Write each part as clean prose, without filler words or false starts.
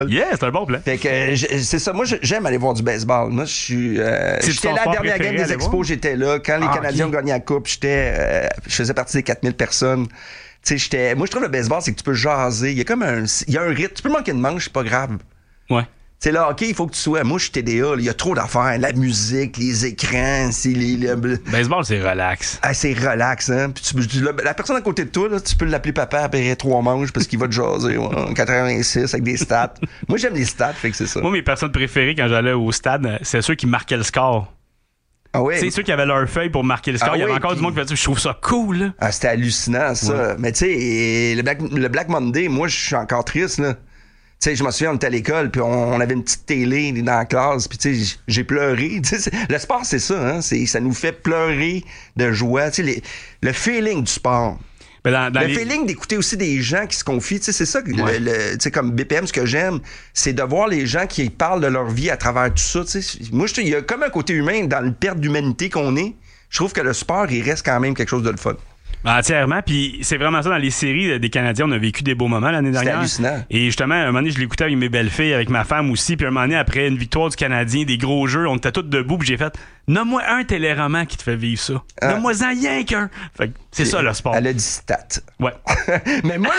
Yeah, c'est un bon plan. Fait que c'est ça. Moi, j'aime aller voir du baseball. Moi, j'étais là à la dernière game des Expos, j'étais là. Quand les Canadiens ont gagné la Coupe, je faisais partie des 4000 personnes. Tu sais, moi, je trouve le baseball, c'est que tu peux jaser. Il y a un rythme. Tu peux manquer de manche, c'est pas grave. Ouais. Tu sais, là, OK, il faut que tu sois. Moi, je suis TDA, il y a trop d'affaires. La musique, les écrans, baseball, c'est relax. Ah, c'est relax, hein. Puis la personne à côté de toi, là, tu peux l'appeler papa après 3 manches parce qu'il va te jaser, en 86 avec des stats. Moi, j'aime les stats, fait que c'est ça. Moi, mes personnes préférées quand j'allais au stade, c'est ceux qui marquaient le score. Ah oui. C'est ceux qui avaient leur feuille pour marquer le score. Il y avait encore du monde qui faisait ça. Je trouve ça cool, là. Ah, c'était hallucinant, ça. Ouais. Mais tu sais, le Black Monday, moi, je suis encore triste, là. Tu sais, je me souviens, on était à l'école, puis on avait une petite télé dans la classe, puis tu sais, j'ai pleuré. Le sport, c'est ça, hein? Ça nous fait pleurer de joie. Tu sais, le feeling du sport. Ben feeling d'écouter aussi des gens qui se confient, tu sais, c'est ça, tu sais, comme BPM, ce que j'aime, c'est de voir les gens qui parlent de leur vie à travers tout ça, tu sais. Moi, il y a comme un côté humain dans le perte d'humanité qu'on est. Je trouve que le sport, il reste quand même quelque chose de le fun. Entièrement, puis c'est vraiment ça dans les séries des Canadiens, on a vécu des beaux moments l'année dernière. C'était hallucinant. Et justement, un moment donné, je l'écoutais avec mes belles-filles, avec ma femme aussi, puis un moment donné, après une victoire du Canadien, des gros jeux, on était tous debout, puis j'ai fait « Nomme-moi un téléroman qui te fait vivre ça. Nomme-moi-en rien qu'un. » Fait que c'est ça le sport. Elle a dit stat. Ouais. Mais moi,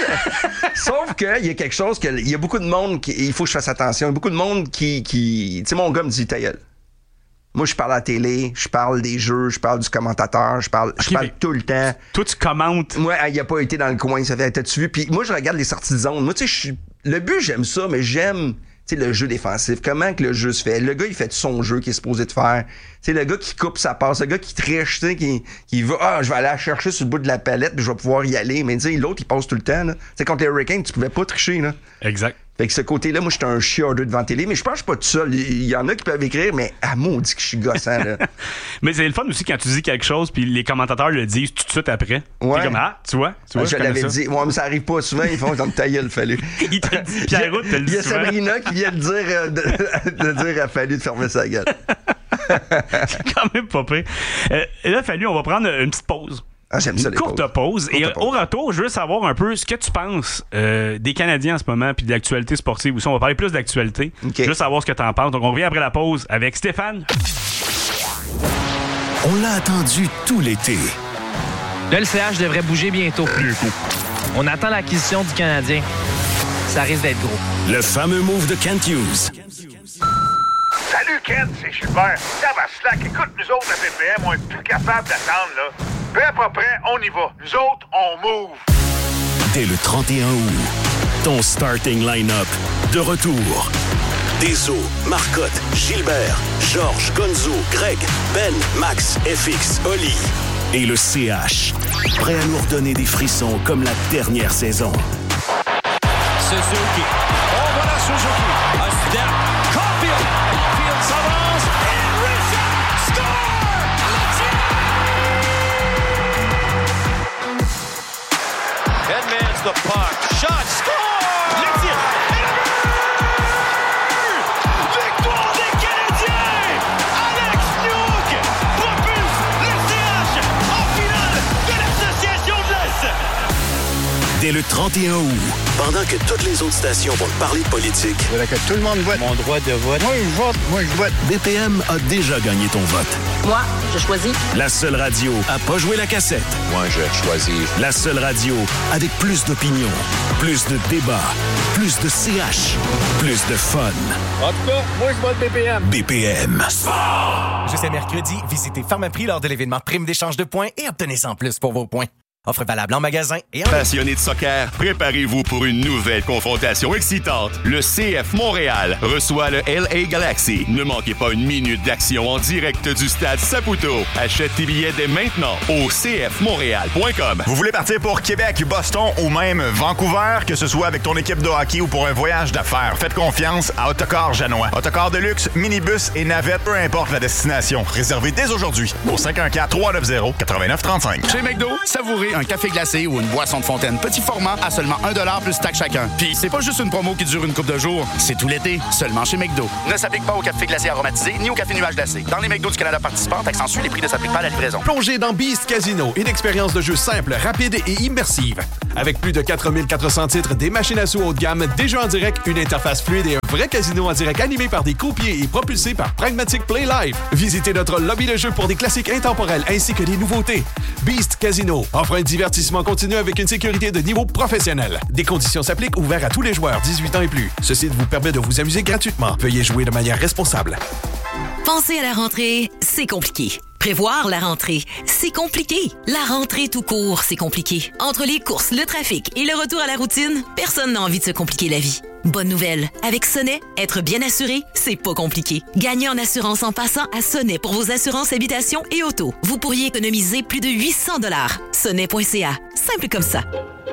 sauf qu'il y a quelque chose, il y a beaucoup de monde, il faut que je fasse attention, il y a beaucoup de monde qui tu sais, mon gars me dit ta gueule. Moi, je parle à la télé, je parle des jeux, je parle du commentateur, je parle tout le temps. Toi, tu commentes. Moi, il a pas été dans le coin, ça fait, t'as-tu vu? Puis moi, je regarde les sorties de zone. Moi, tu sais, le but, j'aime ça, mais j'aime, tu sais, le jeu défensif. Comment que le jeu se fait? Le gars, il fait son jeu qu'il est supposé de faire. Tu sais, le gars qui coupe sa passe, le gars qui triche, tu sais, qui va, je vais aller la chercher sur le bout de la palette, puis je vais pouvoir y aller. Mais tu sais, l'autre, il passe tout le temps, là. Tu sais, contre les Hurricanes, tu pouvais pas tricher, là. Exact. Fait que ce côté-là, moi, j'étais un chiardeux devant la télé, mais je pense que je suis pas tout seul. Il y en a qui peuvent écrire, mais maudit que je suis gossant, là. Mais c'est le fun aussi quand tu dis quelque chose, puis les commentateurs le disent tout de suite après. Ouais. T'es comme, tu vois, je l'avais dit. Ouais, mais ça arrive pas souvent, ils font comme ta gueule, fallu. Il te dit, Pierre-Route te le dit. Il y a Sabrina qui vient de dire, a fallu de fermer sa gueule. C'est quand même pas pire. Et là, fallu, on va prendre une petite pause. Ah, j'aime ça, une courte pause. Et au retour, je veux savoir un peu ce que tu penses des Canadiens en ce moment puis de l'actualité sportive aussi. On va parler plus d'actualité. Okay. Je veux savoir ce que tu en penses. Donc, on revient après la pause avec Stéphane. On l'a attendu tout l'été. Le LCH devrait bouger bientôt. On attend l'acquisition du Canadien. Ça risque d'être gros. Le fameux move de Kent Hughes. Salut Ken, c'est Gilbert. Tabaslac, écoute, nous autres à BPM, on est plus capable d'attendre, là. Peu à peu près, on y va. Nous autres, on move. Dès le 31 août, ton starting line-up de retour. Deso, Marcotte, Gilbert, Georges, Gonzo, Greg, Ben, Max, FX, Oli. Et le CH, prêt à nous redonner des frissons comme la dernière saison. Suzuki. Oh, voilà Suzuki. A step. Caulfield. Caulfield s'avance. And Richard score! Edmonds the puck. Shot. Score! Le tir. Et le but! Victoire des Canadiens! Alex Newhook propulse le CH en finale de l'Association de l'Est! Dès le 31 août, pendant que toutes les autres stations vont parler de politique, Je voudrais que tout le monde vote. Mon droit de vote. Moi, je vote. BPM a déjà gagné ton vote. Moi, je choisis. La seule radio à pas jouer la cassette. Moi, je choisis. La seule radio avec plus d'opinion, plus de débats, plus de CH, plus de fun. En tout cas, moi, je vote BPM. BPM. Jusqu'à mercredi, visitez Pharmaprix lors de l'événement Prime d'échange de points et obtenez-en plus pour vos points. Offre valable en magasin et en... Passionnés de soccer, préparez-vous pour une nouvelle confrontation excitante. Le CF Montréal reçoit le LA Galaxy. Ne manquez pas une minute d'action en direct du stade Saputo. Achète tes billets dès maintenant au cfmontréal.com. Vous voulez partir pour Québec, Boston ou même Vancouver, que ce soit avec ton équipe de hockey ou pour un voyage d'affaires, faites confiance à Autocar Janois. Autocar de luxe, minibus et navette, peu importe la destination. Réservez dès aujourd'hui au 514-390-8935. Chez McDo, savourez chercher un café glacé ou une boisson de fontaine petit format à seulement 1$ plus taxe chacun. Puis c'est pas juste une promo qui dure une couple de jours, c'est tout l'été, seulement chez McDo. Ne s'applique pas au café glacé aromatisé ni au café nuage glacé. Dans les McDo du Canada participants, accentue, les prix ne s'appliquent pas à la livraison. Plongez dans Beast Casino, une expérience de jeu simple, rapide et immersive. Avec plus de 4400 titres, des machines à sous haut de gamme, des jeux en direct, une interface fluide et un vrai casino en direct animé par des croupiers et propulsé par Pragmatic Play Live. Visitez notre lobby de jeu pour des classiques intemporels ainsi que des nouveautés. Beast Casino offre un divertissement continu avec une sécurité de niveau professionnel. Des conditions s'appliquent, ouvert à tous les joueurs 18 ans et plus. Ce site vous permet de vous amuser gratuitement. Veuillez jouer de manière responsable. Penser à la rentrée, c'est compliqué. Prévoir la rentrée, c'est compliqué. La rentrée tout court, c'est compliqué. Entre les courses, le trafic et le retour à la routine, personne n'a envie de se compliquer la vie. Bonne nouvelle, avec Sonnet, être bien assuré, c'est pas compliqué. Gagnez en assurance en passant à Sonnet pour vos assurances habitation et auto. Vous pourriez économiser plus de 800 $. Sonnet.ca, simple comme ça.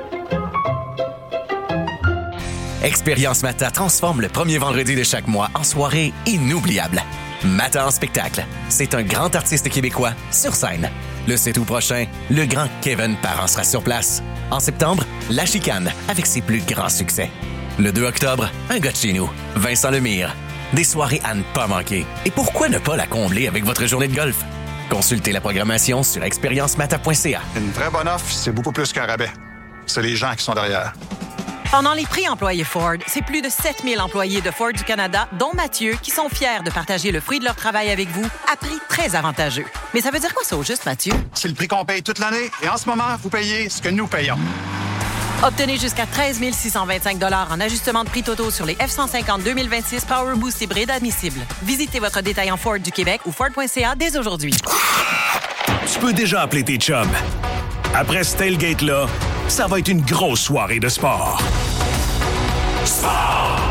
Expérience Mata transforme le premier vendredi de chaque mois en soirée inoubliable. Mata en spectacle, c'est un grand artiste québécois sur scène. Le 7 août prochain, le grand Kevin Parent sera sur place. En septembre, La Chicane avec ses plus grands succès. Le 2 octobre, un gars de chez nous, Vincent Lemire. Des soirées à ne pas manquer. Et pourquoi ne pas la combler avec votre journée de golf? Consultez la programmation sur expériencemata.ca. Une vraie bonne offre, c'est beaucoup plus qu'un rabais. C'est les gens qui sont derrière. Pendant les prix employés Ford, c'est plus de 7000 employés de Ford du Canada, dont Mathieu, qui sont fiers de partager le fruit de leur travail avec vous à prix très avantageux. Mais ça veut dire quoi ça au juste, Mathieu? C'est le prix qu'on paye toute l'année et en ce moment, vous payez ce que nous payons. Obtenez jusqu'à 13 625 $ en ajustement de prix totaux sur les F-150 2026 Power Boost hybride admissibles. Visitez votre détaillant Ford du Québec ou Ford.ca dès aujourd'hui. Tu peux déjà appeler tes chums. Après ce tailgate-là, ça va être une grosse soirée de sport. Sport!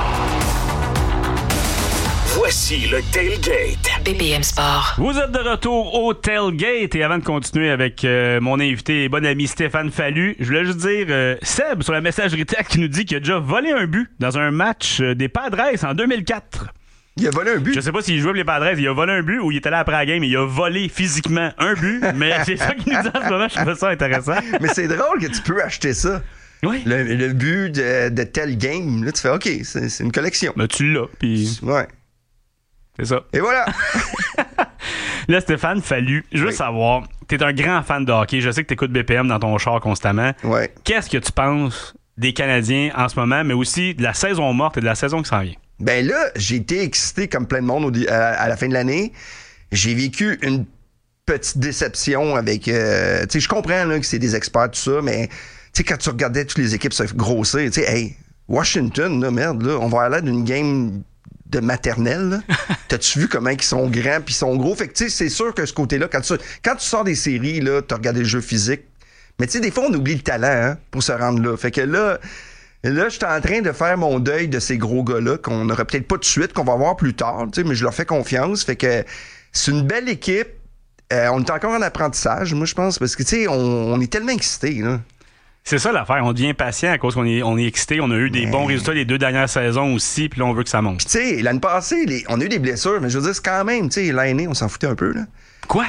Voici le Tailgate. BPM Sport. Vous êtes de retour au Tailgate et avant de continuer avec mon invité et bon ami Stéphane Fallu, je voulais juste dire Seb sur la messagerie texte qui nous dit qu'il a déjà volé un but dans un match des Padres en 2004. Il a volé un but? Je sais pas s'il jouait pour les Padres, il a volé un but ou il était là après la game et il a volé physiquement un but, mais c'est ça qu'il nous dit en ce moment, je trouve ça intéressant. Mais c'est drôle que tu peux acheter ça. Oui. Le but de tel game, là, tu fais OK, c'est une collection. Ben, tu l'as, puis... Ouais. C'est ça. Et voilà! Là, Stéphane Fallu, je veux savoir, t'es un grand fan de hockey, je sais que t'écoutes BPM dans ton char constamment. Ouais. Qu'est-ce que tu penses des Canadiens en ce moment, mais aussi de la saison morte et de la saison qui s'en vient? Ben là, j'ai été excité comme plein de monde à la fin de l'année. J'ai vécu une petite déception avec... tu sais, je comprends là, que c'est des experts, tout ça, mais tu sais, quand tu regardais toutes les équipes se grossir, tu sais, hey, Washington, là, merde, là, on va aller d'une game de maternelle, là. T'as-tu vu comment ils sont grands puis ils sont gros? Fait que tu sais, c'est sûr que ce côté-là, quand tu sors des séries, là, t'as regardé le jeu physique, mais tu sais, des fois, on oublie le talent, hein, pour se rendre là. Fait que là, j'étais en train de faire mon deuil de ces gros gars-là qu'on n'aura peut-être pas tout de suite, qu'on va voir plus tard, tu sais, mais je leur fais confiance. Fait que c'est une belle équipe. On est encore en apprentissage, moi, je pense, parce que, tu sais, on est tellement excités, là. C'est ça l'affaire, on devient patient à cause qu'on est excité. On a eu des bons résultats les 2 dernières saisons aussi, puis là, on veut que ça monte. Tu sais, l'année passée, on a eu des blessures, mais je veux dire, c'est quand même, tu sais, l'année, on s'en foutait un peu, là. Quoi?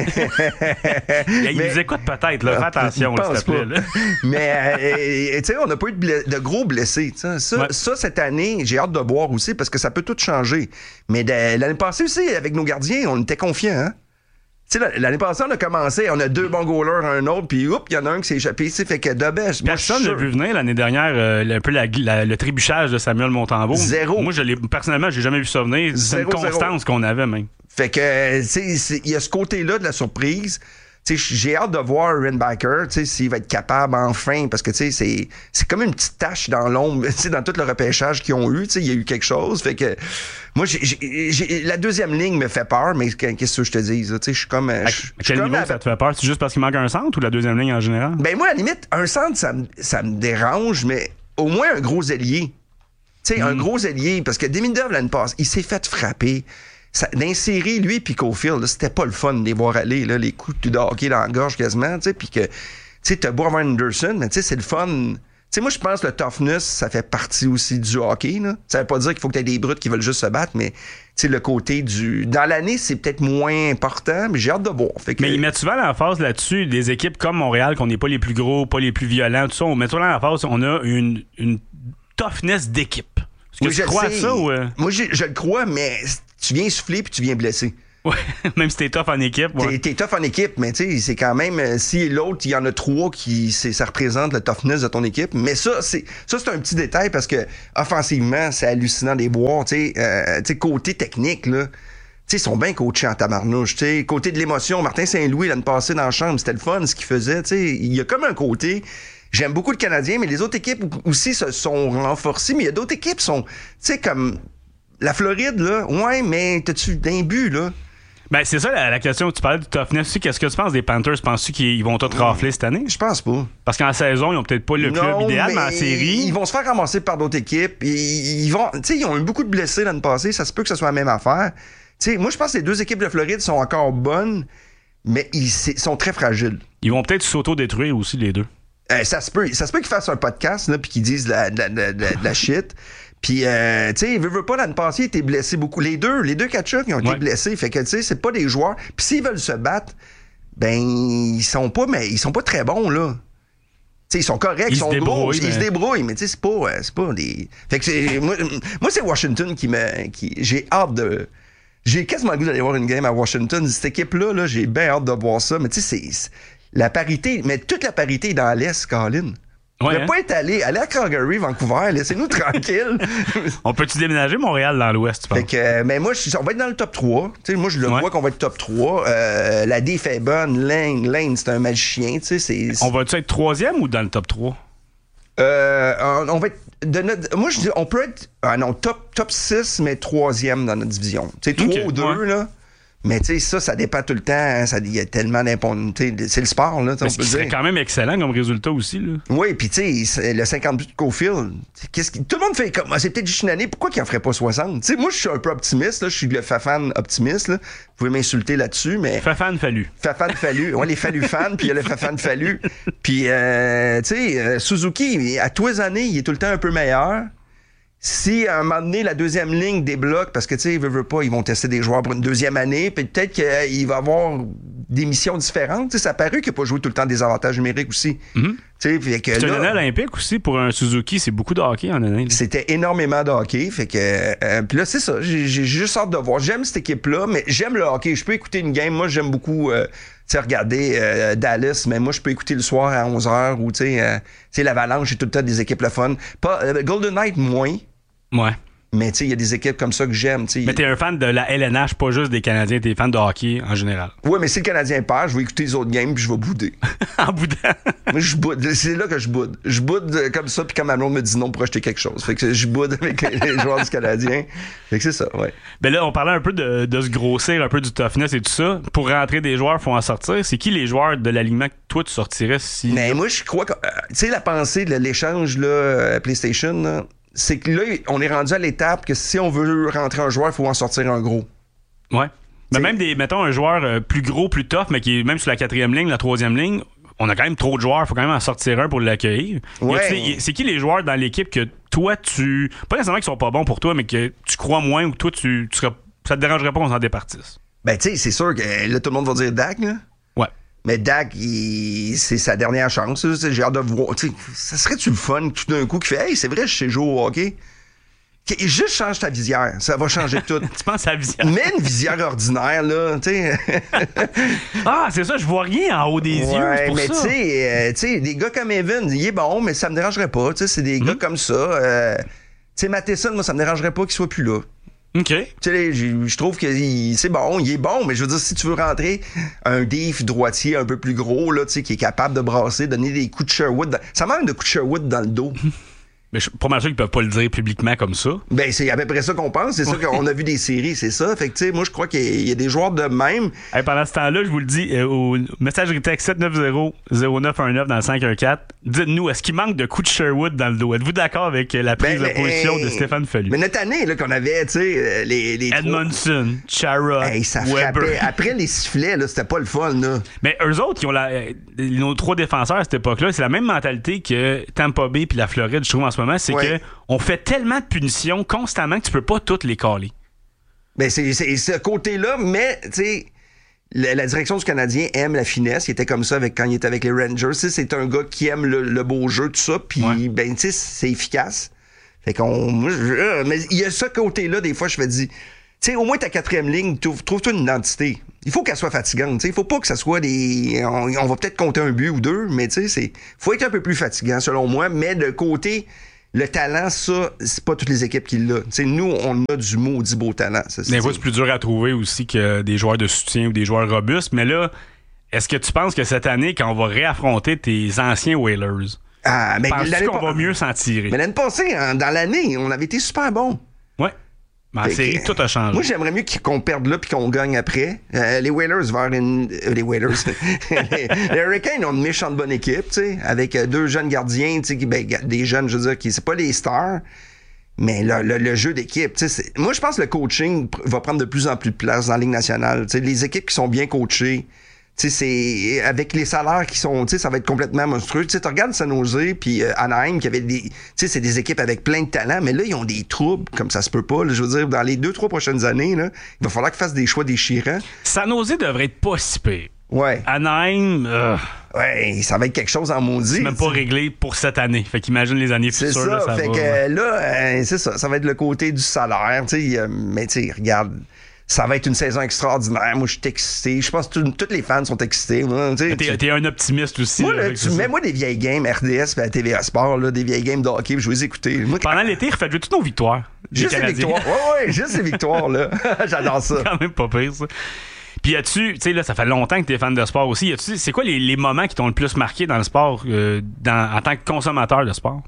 Il nous écoute peut-être, là. Fais attention, s'il te plaît. Là. Mais, tu sais, on n'a pas eu de gros blessés. Ça, cette année, j'ai hâte de voir aussi parce que ça peut tout changer. Mais l'année passée aussi, avec nos gardiens, on était confiants, hein? Tu sais, l'année passée, on a commencé, on a 2 bons goalers, un autre, puis il y en a un qui s'est échappé ici, fait que Debèche. Personne n'a vu venir l'année dernière un peu le trébuchage de Samuel Montembeault. Zéro. Moi, personnellement, j'ai jamais vu ça venir. C'est une constance qu'on avait, même. Fait que, tu sais, il y a ce côté-là de la surprise. Tu sais, j'ai hâte de voir Reinbacher, tu sais, s'il va être capable enfin, parce que, tu sais, c'est comme une petite tache dans l'ombre, tu sais, dans tout le repêchage qu'ils ont eu, tu sais, il y a eu quelque chose. Fait que, moi, la deuxième ligne me fait peur, mais qu'est-ce que je te dis, tu sais, je suis comme... À quel niveau ça te fait peur? C'est juste parce qu'il manque un centre ou la deuxième ligne en général? Ben, moi, à la limite, un centre, ça me dérange, mais au moins un gros ailier. Tu sais, un gros ailier, parce que Demidov, l'année passée, il s'est fait frapper. Dans les séries, lui puis Caulfield, là, c'était pas le fun de les voir aller, là, les coups de hockey dans la gorge quasiment, tu sais, puis que, tu sais, t'as beau avoir Anderson, mais tu sais, c'est le fun sais, moi, je pense que le toughness, ça fait partie aussi du hockey, là. Ça veut pas dire qu'il faut que tu aies des brutes qui veulent juste se battre, mais, tu sais, le côté du... Dans l'année, c'est peut-être moins important, mais j'ai hâte de voir. Fait que... Mais ils mettent souvent l'emphase là-dessus, des équipes comme Montréal, qu'on n'est pas les plus gros, pas les plus violents, tout ça, on met souvent l'emphase, on a une toughness d'équipe. Est-ce que tu crois à ça ou... Moi, je le crois, mais tu viens souffler puis tu viens blesser. Ouais, même si t'es tough en équipe. Ouais. T'es tough en équipe, mais tu sais, c'est quand même... Si l'autre, il y en a 3 qui... Ça représente le toughness de ton équipe. Mais ça, c'est un petit détail parce que offensivement, c'est hallucinant des boires. Tu sais, côté technique, là... Tu sais, ils sont bien coachés en tabarnouche. Tu sais, côté de l'émotion, Martin Saint-Louis, l'année passée dans la chambre, c'était le fun ce qu'il faisait. Tu sais, il y a comme un côté... J'aime beaucoup le Canadien, mais les autres équipes aussi se sont renforcées. Mais il y a d'autres équipes qui sont... Tu sais, comme... La Floride, là, ouais, mais t'as-tu d'un but, là? Ben, c'est ça la question. Tu parlais du toughness aussi. Qu'est-ce que tu penses des Panthers? Penses-tu qu'ils vont tout rafler cette année? Je pense pas. Parce qu'en saison, ils ont peut-être pas le club idéal, mais en série... Ils vont se faire ramasser par d'autres équipes. Ils vont... Tu sais, ils ont eu beaucoup de blessés l'année passée. Ça se peut que ce soit la même affaire. Tu sais, moi, je pense que les 2 équipes de Floride sont encore bonnes, mais ils sont très fragiles. Ils vont peut-être s'auto-détruire aussi, les deux. Ça se peut qu'ils fassent un podcast, là, puis qu'ils disent de la shit. Puis, tu sais, veut pas, l'année passée, ils étaient blessés beaucoup. Les deux Tkachuk, ils ont été blessés. Fait que, tu sais, c'est pas des joueurs. Puis s'ils veulent se battre, ben, ils sont pas très bons, là. Tu sais, ils sont corrects, ils sont gros, ils se débrouillent, mais tu sais, c'est pas des... Fait que moi, c'est Washington j'ai hâte de... J'ai quasiment le goût d'aller voir une game à Washington. Cette équipe-là, là, j'ai bien hâte de voir ça. Mais tu sais, c'est la parité, mais toute la parité est dans l'Est, Colin. Ouais, on ne pas être allé à Calgary, Vancouver, laissez-nous tranquille. On peut-tu déménager Montréal dans l'Ouest, tu penses? Fait que, mais moi, on va être dans le top 3. T'sais, moi, je le vois qu'on va être top 3. La diff est bonne. Lane, c'est un magicien. On va-tu être 3e ou dans le top 3? On va être... moi, je dis, on peut être... top 6, mais 3e dans notre division. Tu sais, 3 ou 2, là. Mais tu sais, ça dépend tout le temps. Hein, il y a tellement d'importance. C'est le sport, là. Mais ce qui serait quand même excellent comme résultat aussi, là. Oui, puis tu sais, le 50 buts de Caulfield, tout le monde fait comme... C'est peut-être juste une année, pourquoi qu'il en ferait pas 60? Tu sais, moi, je suis un peu optimiste, là. Je suis le Fafan optimiste, là. Vous pouvez m'insulter là-dessus, mais... Fafan Fallu. Fafan Fallu. Ouais, les Fallu fans, puis il y a le Fafan Fallu. Puis, tu sais, Suzuki, à tous les années, il est tout le temps un peu meilleur. Si, à un moment donné, la deuxième ligne débloque, parce que, tu sais, veut pas, ils vont tester des joueurs pour une deuxième année, puis peut-être qu'il va y avoir des missions différentes. Tu sais, ça a paru qu'il n'a pas joué tout le temps des avantages numériques aussi. Mm-hmm. Tu sais, c'est une année olympique aussi pour un Suzuki. C'est beaucoup de hockey en année. Là. C'était énormément de hockey. Fait que, puis là, c'est ça. J'ai juste hâte de voir. J'aime cette équipe-là, mais j'aime le hockey. Je peux écouter une game. Moi, j'aime beaucoup... regarder Dallas, mais moi, je peux écouter le soir à 11h ou, tu sais, l'Avalanche, j'ai tout le temps des équipes le fun. Pas Golden Knight, moins. Ouais. Mais tu sais, il y a des équipes comme ça que j'aime. T'sais. Mais t'es un fan de la LNH, pas juste des Canadiens, t'es fan de hockey en général. Ouais, mais si le Canadien perd, je vais écouter les autres games puis je vais bouder. En boudant? Moi, je boude. C'est là que je boude. Je boude comme ça, puis quand ma blonde me dit non pour acheter quelque chose. Fait que je boude avec les joueurs du Canadien. Fait que c'est ça, ouais. Ben là, on parlait un peu de se grossir, un peu du toughness et tout ça. Pour rentrer des joueurs, il faut en sortir. C'est qui les joueurs de l'alignement que toi, tu sortirais si... Mais moi, je crois que... tu sais, la pensée de l'échange là, PlayStation, là, c'est que là, on est rendu à l'étape que si on veut rentrer un joueur, il faut en sortir un gros. Ouais. Mais même mettons un joueur plus gros, plus tough, mais qui est même sur la 4e ligne, la 3e ligne, on a quand même trop de joueurs, il faut quand même en sortir un pour l'accueillir. Ouais. C'est qui les joueurs dans l'équipe que toi, pas nécessairement qu'ils sont pas bons pour toi, mais que tu crois moins ou que toi, ça te dérangerait pas qu'on s'en départisse? Ben, tu sais, c'est sûr que là, tout le monde va dire Dak, là. Ouais. Mais Dak, c'est sa dernière chance. J'ai hâte de voir. Ça serait-tu le fun tout d'un coup qui fait « Hey, c'est vrai, je sais jouer au hockey. » Juste change ta visière. Ça va changer tout. Tu penses à la visière? Mets une visière ordinaire, là. T'sais. Ah, c'est ça, je vois rien en haut des yeux. C'est pour mais ça. Mais tu sais, des gars comme Evan, il est bon, mais ça me dérangerait pas. C'est des gars comme ça. Tu sais, Matheson, moi, ça me dérangerait pas qu'il soit plus là. OK. Tu sais, je trouve que c'est bon, il est bon, mais je veux dire, si tu veux rentrer un diff droitier un peu plus gros, là, tu sais, qui est capable de brasser, donner des coups de Sherwood, ça manque de coups de Sherwood dans le dos. Mais je suis pas mal sûr qu'ils peuvent pas le dire publiquement comme ça. Ben, c'est à peu près ça qu'on pense. C'est ça qu'on a vu des séries, c'est ça. Fait que, tu sais, moi, je crois qu'il y a des joueurs de même. Hey, pendant ce temps-là, je vous le dis, au messagerie texte 790-0919 dans le 514, dites-nous, est-ce qu'il manque de coups de Sherwood dans le dos? Êtes-vous d'accord avec la prise de position de Stéphane Fallu? Mais notre année, là, qu'on avait, tu sais, les Edmondson, Chara, ça Weber. frappait. Après les sifflets, là, c'était pas le fun, là. Mais eux autres, qui ont nos 3 défenseurs à cette époque-là, c'est la même mentalité que Tampa Bay puis la Floride, je trouve, en ce moment. C'est que on fait tellement de punitions constamment que tu peux pas toutes les caler. Ben, c'est ce côté-là, mais, tu sais, la direction du Canadien aime la finesse. Il était comme ça quand il était avec les Rangers. T'sais, c'est un gars qui aime le beau jeu, tout ça. Puis, ben, tu sais, c'est efficace. Fait mais il y a ce côté-là, des fois, je me dis, tu sais, au moins ta 4e ligne, trouve-toi une identité. Il faut qu'elle soit fatigante. Il faut pas que ça soit des... On va peut-être compter un but ou 2, mais tu sais, faut être un peu plus fatigant, selon moi. Mais de côté... Le talent, ça, c'est pas toutes les équipes qui l'ont. T'sais, nous, on a du maudit beau talent. Ça, des fois, c'est plus dur à trouver aussi que des joueurs de soutien ou des joueurs robustes. Mais là, est-ce que tu penses que cette année, quand on va réaffronter tes anciens Whalers, penses-tu qu'on va mieux s'en tirer? Mais l'année passée, dans l'année, on avait été super bons. Ouais. Mais en série, tout a changé. Moi, j'aimerais mieux qu'on perde là puis qu'on gagne après. Les Whalers vers les Whalers. les Hurricanes ont une méchante bonne équipe, tu sais, avec 2 jeunes gardiens, tu sais, des jeunes, je veux dire, qui c'est pas les stars, mais le jeu d'équipe, tu sais, moi, je pense que le coaching va prendre de plus en plus de place dans la Ligue nationale. Tu sais, les équipes qui sont bien coachées, tu sais, c'est avec les salaires qui sont, tu sais, ça va être complètement monstrueux. Tu sais, tu regardes San Jose puis Anaheim qui avait des, tu sais, c'est des équipes avec plein de talent, mais là ils ont des troubles comme ça se peut pas. Là, je veux dire, dans les 2-3 prochaines années, là, il va falloir qu'ils fassent des choix déchirants. San Jose devrait être pas si pire. Ouais. Anaheim, ouais, ça va être quelque chose en maudit. C'est même pas réglé pour cette année. Fait qu'imagine les années futures. C'est ça. Là, ça fait va, que là, c'est ça. Ça va être le côté du salaire, tu sais. Mais tu sais, regarde. Ça va être une saison extraordinaire. Moi, je suis excité. Je pense que tous les fans sont excités. T'es un optimiste aussi. Moi, là, tu mets-moi des vieilles games RDS et à TVA Sport, là, des vieilles games de hockey, je vais les écouter. Moi, pendant l'été, refaites jouer toutes nos victoires. Juste les victoires. Ouais, juste les victoires, là. J'adore ça. C'est quand même pas pire, ça. Puis tu sais, là, ça fait longtemps que t'es fan de sport aussi. C'est quoi les moments qui t'ont le plus marqué dans le sport, en tant que consommateur de sport?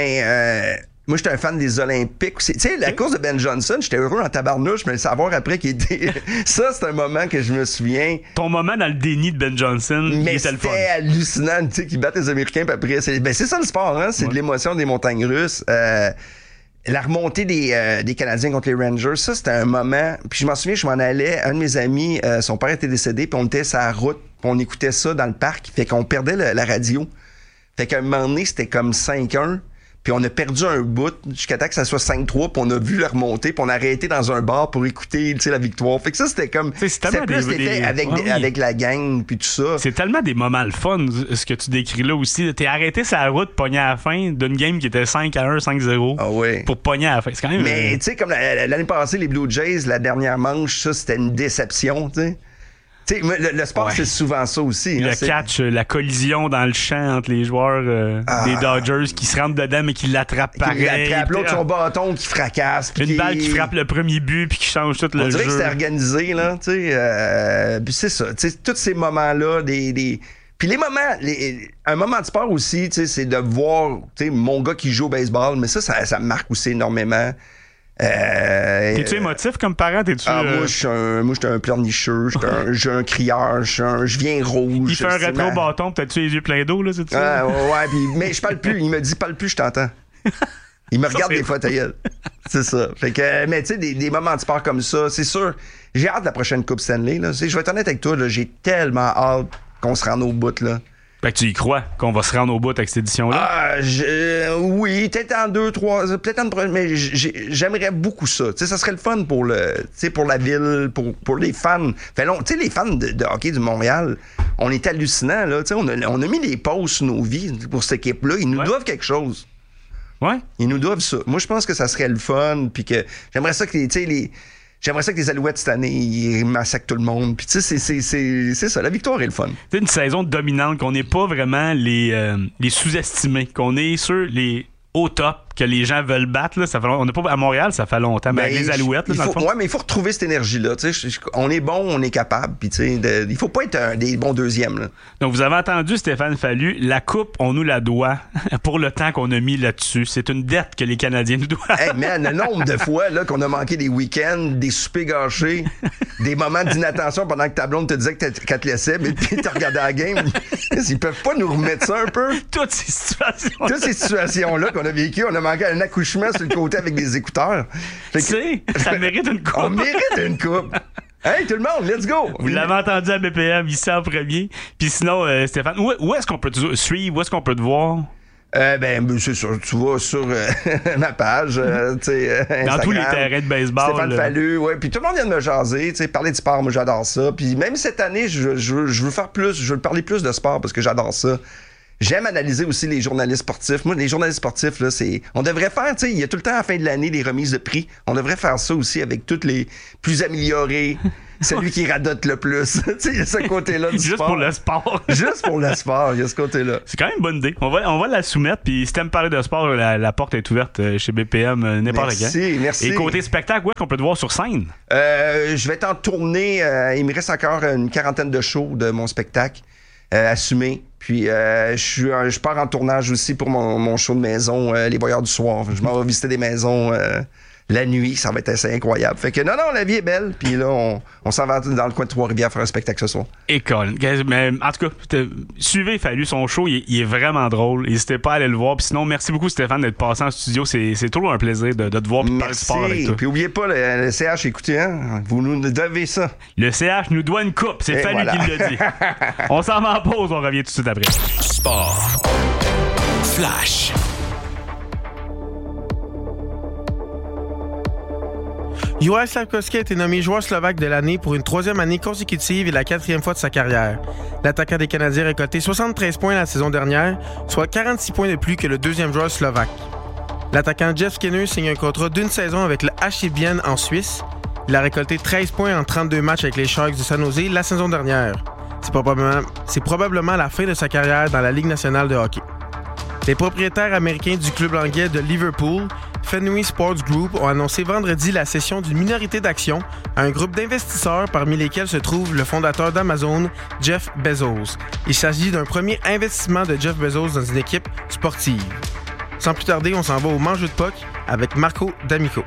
Moi, j'étais un fan des Olympiques. Tu sais, la course de Ben Johnson, j'étais heureux en tabarnouche, mais le savoir après qu'il était... Ça, c'est un moment que je me souviens. Ton moment dans le déni de Ben Johnson, mais était le fun. C'était hallucinant, tu sais, qu'ils battent les Américains, puis après... C'est ça le sport, hein? C'est de l'émotion des montagnes russes. La remontée des Canadiens contre les Rangers, ça, c'était un moment... Puis je m'en souviens, je m'en allais, un de mes amis, son père était décédé, puis on était sur la route, puis on écoutait ça dans le parc, fait qu'on perdait la radio. Fait qu'à un moment donné, c'était comme 5-1. Puis on a perdu un bout jusqu'à temps que ça soit 5-3, puis on a vu la remontée, puis on a arrêté dans un bar pour écouter, tu sais, la victoire. Fait que ça, c'était comme... C'était plus l'effet avec la gang, puis tout ça. C'est tellement des moments le fun, ce que tu décris là aussi. T'es arrêté sur la route, pogné à la fin d'une game qui était 5-1, 5-0. Ah ouais. Pour pogner à la fin. C'est quand même... Mais tu sais, comme l'année passée, les Blue Jays, la dernière manche, ça, c'était une déception, tu sais. T'sais, le sport, c'est souvent ça aussi. Le catch, la collision dans le champ entre les joueurs des Dodgers qui se rentrent dedans mais qui l'attrapent pareil. Qui l'attrape, l'autre son bâton qui fracasse. Une balle qui frappe le premier but puis qui change tout le jeu. On dirait que c'était organisé, là. Puis c'est ça. Tous ces moments-là, Puis les moments, un moment de sport aussi, c'est de voir mon gars qui joue au baseball, mais ça me marque aussi énormément. T'es-tu émotif comme parent? Moi, je suis un pleurnicheux, je suis un crieur, je viens rouge. Il fait un rétro-bâton, peut-être les yeux pleins d'eau, là, c'est ça? Ouais, mais je parle plus. Il me dit, parle plus, je t'entends. Il me regarde des fois, ta gueule. C'est ça. Fait que, mais tu sais, des moments de sport comme ça, c'est sûr. J'ai hâte de la prochaine Coupe Stanley, là. Je vais être honnête avec toi, là, j'ai tellement hâte qu'on se rende au bout, là. Fait que tu y crois qu'on va se rendre au bout avec cette édition-là? Oui, peut-être en 2-3, peut-être en... Mais j'aimerais beaucoup ça. Tu sais, ça serait le fun pour la ville, pour les fans. Fait long, tu sais, les fans de hockey du Montréal, on est hallucinants, là. Tu sais, on a mis des pauses sur nos vies pour cette équipe-là. Ils nous doivent quelque chose. Ouais. Ils nous doivent ça. Moi, je pense que ça serait le fun, puis que j'aimerais ça que J'aimerais ça que les Alouettes, cette année, ils massacrent tout le monde. Puis tu sais, c'est ça. La victoire est le fun. C'est une saison dominante, qu'on n'est pas vraiment les sous-estimés, qu'on est sur les au top, que les gens veulent battre. Là, on n'est pas à Montréal, ça fait longtemps, mais avec les Alouettes, là, dans le fond. Ouais, mais il faut retrouver cette énergie-là. On est bon, on est capable. Puis il faut pas être des bons deuxièmes. Là. Donc, vous avez entendu Stéphane Fallu, la coupe, on nous la doit pour le temps qu'on a mis là-dessus. C'est une dette que les Canadiens nous doivent. Hey, man, le nombre de fois là, qu'on a manqué des week-ends, des soupers gâchés, des moments d'inattention pendant que ta blonde te disait qu'elle te laissait, mais puis tu regardais la game. Ils peuvent pas nous remettre ça un peu? Toutes ces situations-là qu'on a vécues, on a manqué un accouchement sur le côté avec des écouteurs. Tu sais, ça mérite une coupe. On mérite une coupe. Hey, tout le monde, let's go! Vous l'avez entendu à BPM, ici en premier. Puis sinon, Stéphane, où est-ce qu'on peut te suivre? Où est-ce qu'on peut te voir? C'est sûr, tu vas sur ma page, Instagram. Dans tous les terrains de baseball. Stéphane Fallu, ouais. Puis tout le monde vient de me jaser, parler de sport, moi j'adore ça. Puis même cette année, je veux faire plus, je veux parler plus de sport parce que j'adore ça. J'aime analyser aussi les journalistes sportifs. Moi, les journalistes sportifs, là, on devrait faire, il y a tout le temps à la fin de l'année des remises de prix. On devrait faire ça aussi avec tous les plus améliorés. Celui qui radote le plus. Il y a ce côté-là du Juste sport. pour le sport. Juste pour le sport, il y a ce côté-là. C'est quand même une bonne idée. On va la soumettre, puis si t'aimes parler de sport, la porte est ouverte chez BPM n'importe quand. Merci. Et côté spectacle, où est-ce qu'on peut te voir sur scène? Je vais être en tournée. Il me reste encore une quarantaine de shows de mon spectacle assumé. Puis je pars en tournage aussi pour mon show de maison, Les Voyeurs du Soir. Je m'en vais visiter des maisons la nuit, ça va être assez incroyable. Fait que non, la vie est belle. Puis là, on s'en va dans le coin de Trois-Rivières faire un spectacle ce soir. Et Colin, mais en tout cas, suivez Fallu, son show, il est vraiment drôle. N'hésitez pas à aller le voir. Puis sinon, merci beaucoup Stéphane d'être passé en studio. C'est toujours un plaisir de te voir et de parler de sport avec toi. Puis oubliez pas le CH, écoutez, hein, vous nous devez ça. Le CH nous doit une coupe, c'est Fallu qui l'a dit. On s'en va en pause, on revient tout de suite après. Sport. Flash. Juraj Slafkovský a été nommé joueur slovaque de l'année pour une 3e année consécutive et la 4e fois de sa carrière. L'attaquant des Canadiens a récolté 73 points la saison dernière, soit 46 points de plus que le 2e joueur slovaque. L'attaquant Jeff Skinner signe un contrat d'une saison avec le HC Vienne en Suisse. Il a récolté 13 points en 32 matchs avec les Sharks de San Jose la saison dernière. C'est probablement la fin de sa carrière dans la Ligue nationale de hockey. Les propriétaires américains du club anglais de Liverpool, Fenway Sports Group, ont annoncé vendredi la cession d'une minorité d'actions à un groupe d'investisseurs parmi lesquels se trouve le fondateur d'Amazon, Jeff Bezos. Il s'agit d'un premier investissement de Jeff Bezos dans une équipe sportive. Sans plus tarder, on s'en va au Mangeux de Puck avec Marco D'Amico.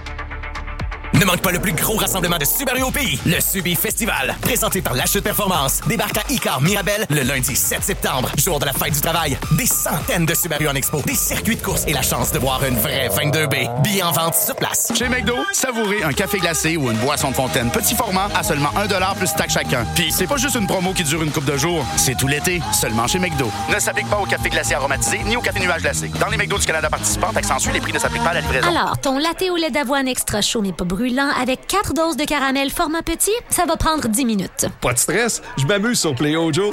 Ne manque pas le plus gros rassemblement de Subaru au pays, le Subi Festival, présenté par La Chute Performance. Débarque à Icar Mirabel le lundi 7 septembre, jour de la fête du travail. Des centaines de Subaru en expo, des circuits de course et la chance de voir une vraie 22B. Billets en vente sur place. Chez McDo, savourez un café glacé ou une boisson de fontaine petit format à seulement 1$ plus taxe chacun. Puis c'est pas juste une promo qui dure une couple de jours, c'est tout l'été, seulement chez McDo. Ne s'applique pas au café glacé aromatisé ni au café nuage glacé. Dans les McDo du Canada participants, taxe en suit, les prix ne s'appliquent pas à la livraison. Alors, ton latte au lait d'avoine extra chaud mais pas brûlant avec 4 doses de caramel format petit, ça va prendre 10 minutes. Pas de stress, je m'amuse sur Play-O Joe.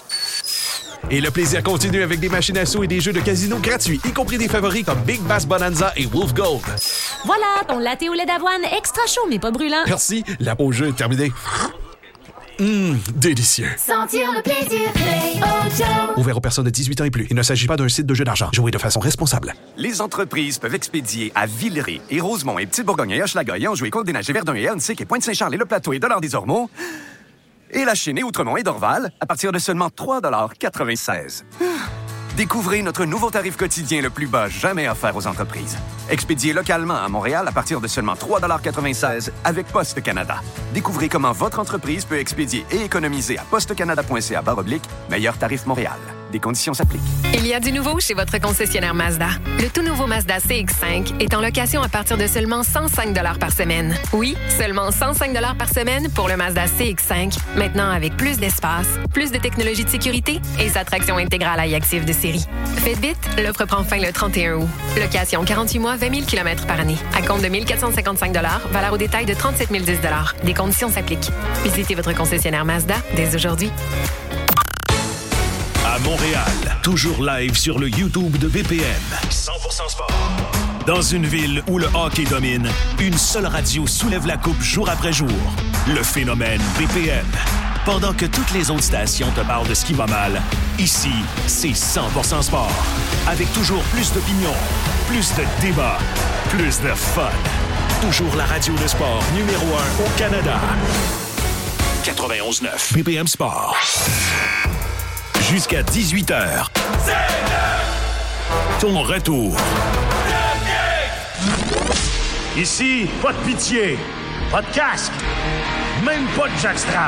Et le plaisir continue avec des machines à sous et des jeux de casino gratuits, y compris des favoris comme Big Bass Bonanza et Wolf Gold. Voilà, ton latte au lait d'avoine extra chaud mais pas brûlant. Merci, la pause jeu est terminée. Délicieux. Sentir le plaisir, Play-O Joe. Ouvert aux personnes de 18 ans et plus. Il ne s'agit pas d'un site de jeu d'argent. Jouez de façon responsable. Les entreprises peuvent expédier à Villeray et Rosemont et Petite-Bourgogne et Hochelaga et Anjou et Côte-des-Neiges et Verdun et Hernecy et Pointe-Saint-Charles et Le Plateau et Dollard-des-Ormeaux et La Chine et Outremont et Dorval à partir de seulement 3,96 $. Découvrez notre nouveau tarif quotidien le plus bas jamais offert aux entreprises. Expédié localement à Montréal à partir de seulement 3,96 $ avec Poste Canada. Découvrez comment votre entreprise peut expédier et économiser à postecanada.ca/meilleur tarif Montréal. Des conditions s'appliquent. Il y a du nouveau chez votre concessionnaire Mazda. Le tout nouveau Mazda CX-5 est en location à partir de seulement 105 $ par semaine. Oui, seulement 105 $ par semaine pour le Mazda CX-5, maintenant avec plus d'espace, plus de technologie de sécurité et sa traction intégrale à e-active de série. Faites vite, l'offre prend fin le 31 août. Location 48 mois, 20 000 km par année. À compte de 1 455 $, valeur au détail de 37 010 $. Des conditions s'appliquent. Visitez votre concessionnaire Mazda dès aujourd'hui. À Montréal, toujours live sur le YouTube de BPM. 100% sport. Dans une ville où le hockey domine, une seule radio soulève la coupe jour après jour. Le phénomène BPM. Pendant que toutes les autres stations te parlent de ce qui va mal, ici, c'est 100% sport. Avec toujours plus d'opinions, plus de débats, plus de fun. Toujours la radio de sport numéro 1 au Canada. 91.9 BPM Sport. Jusqu'à 18h. Ton retour. Ici, pas de pitié, pas de casque, même pas de jackstrap.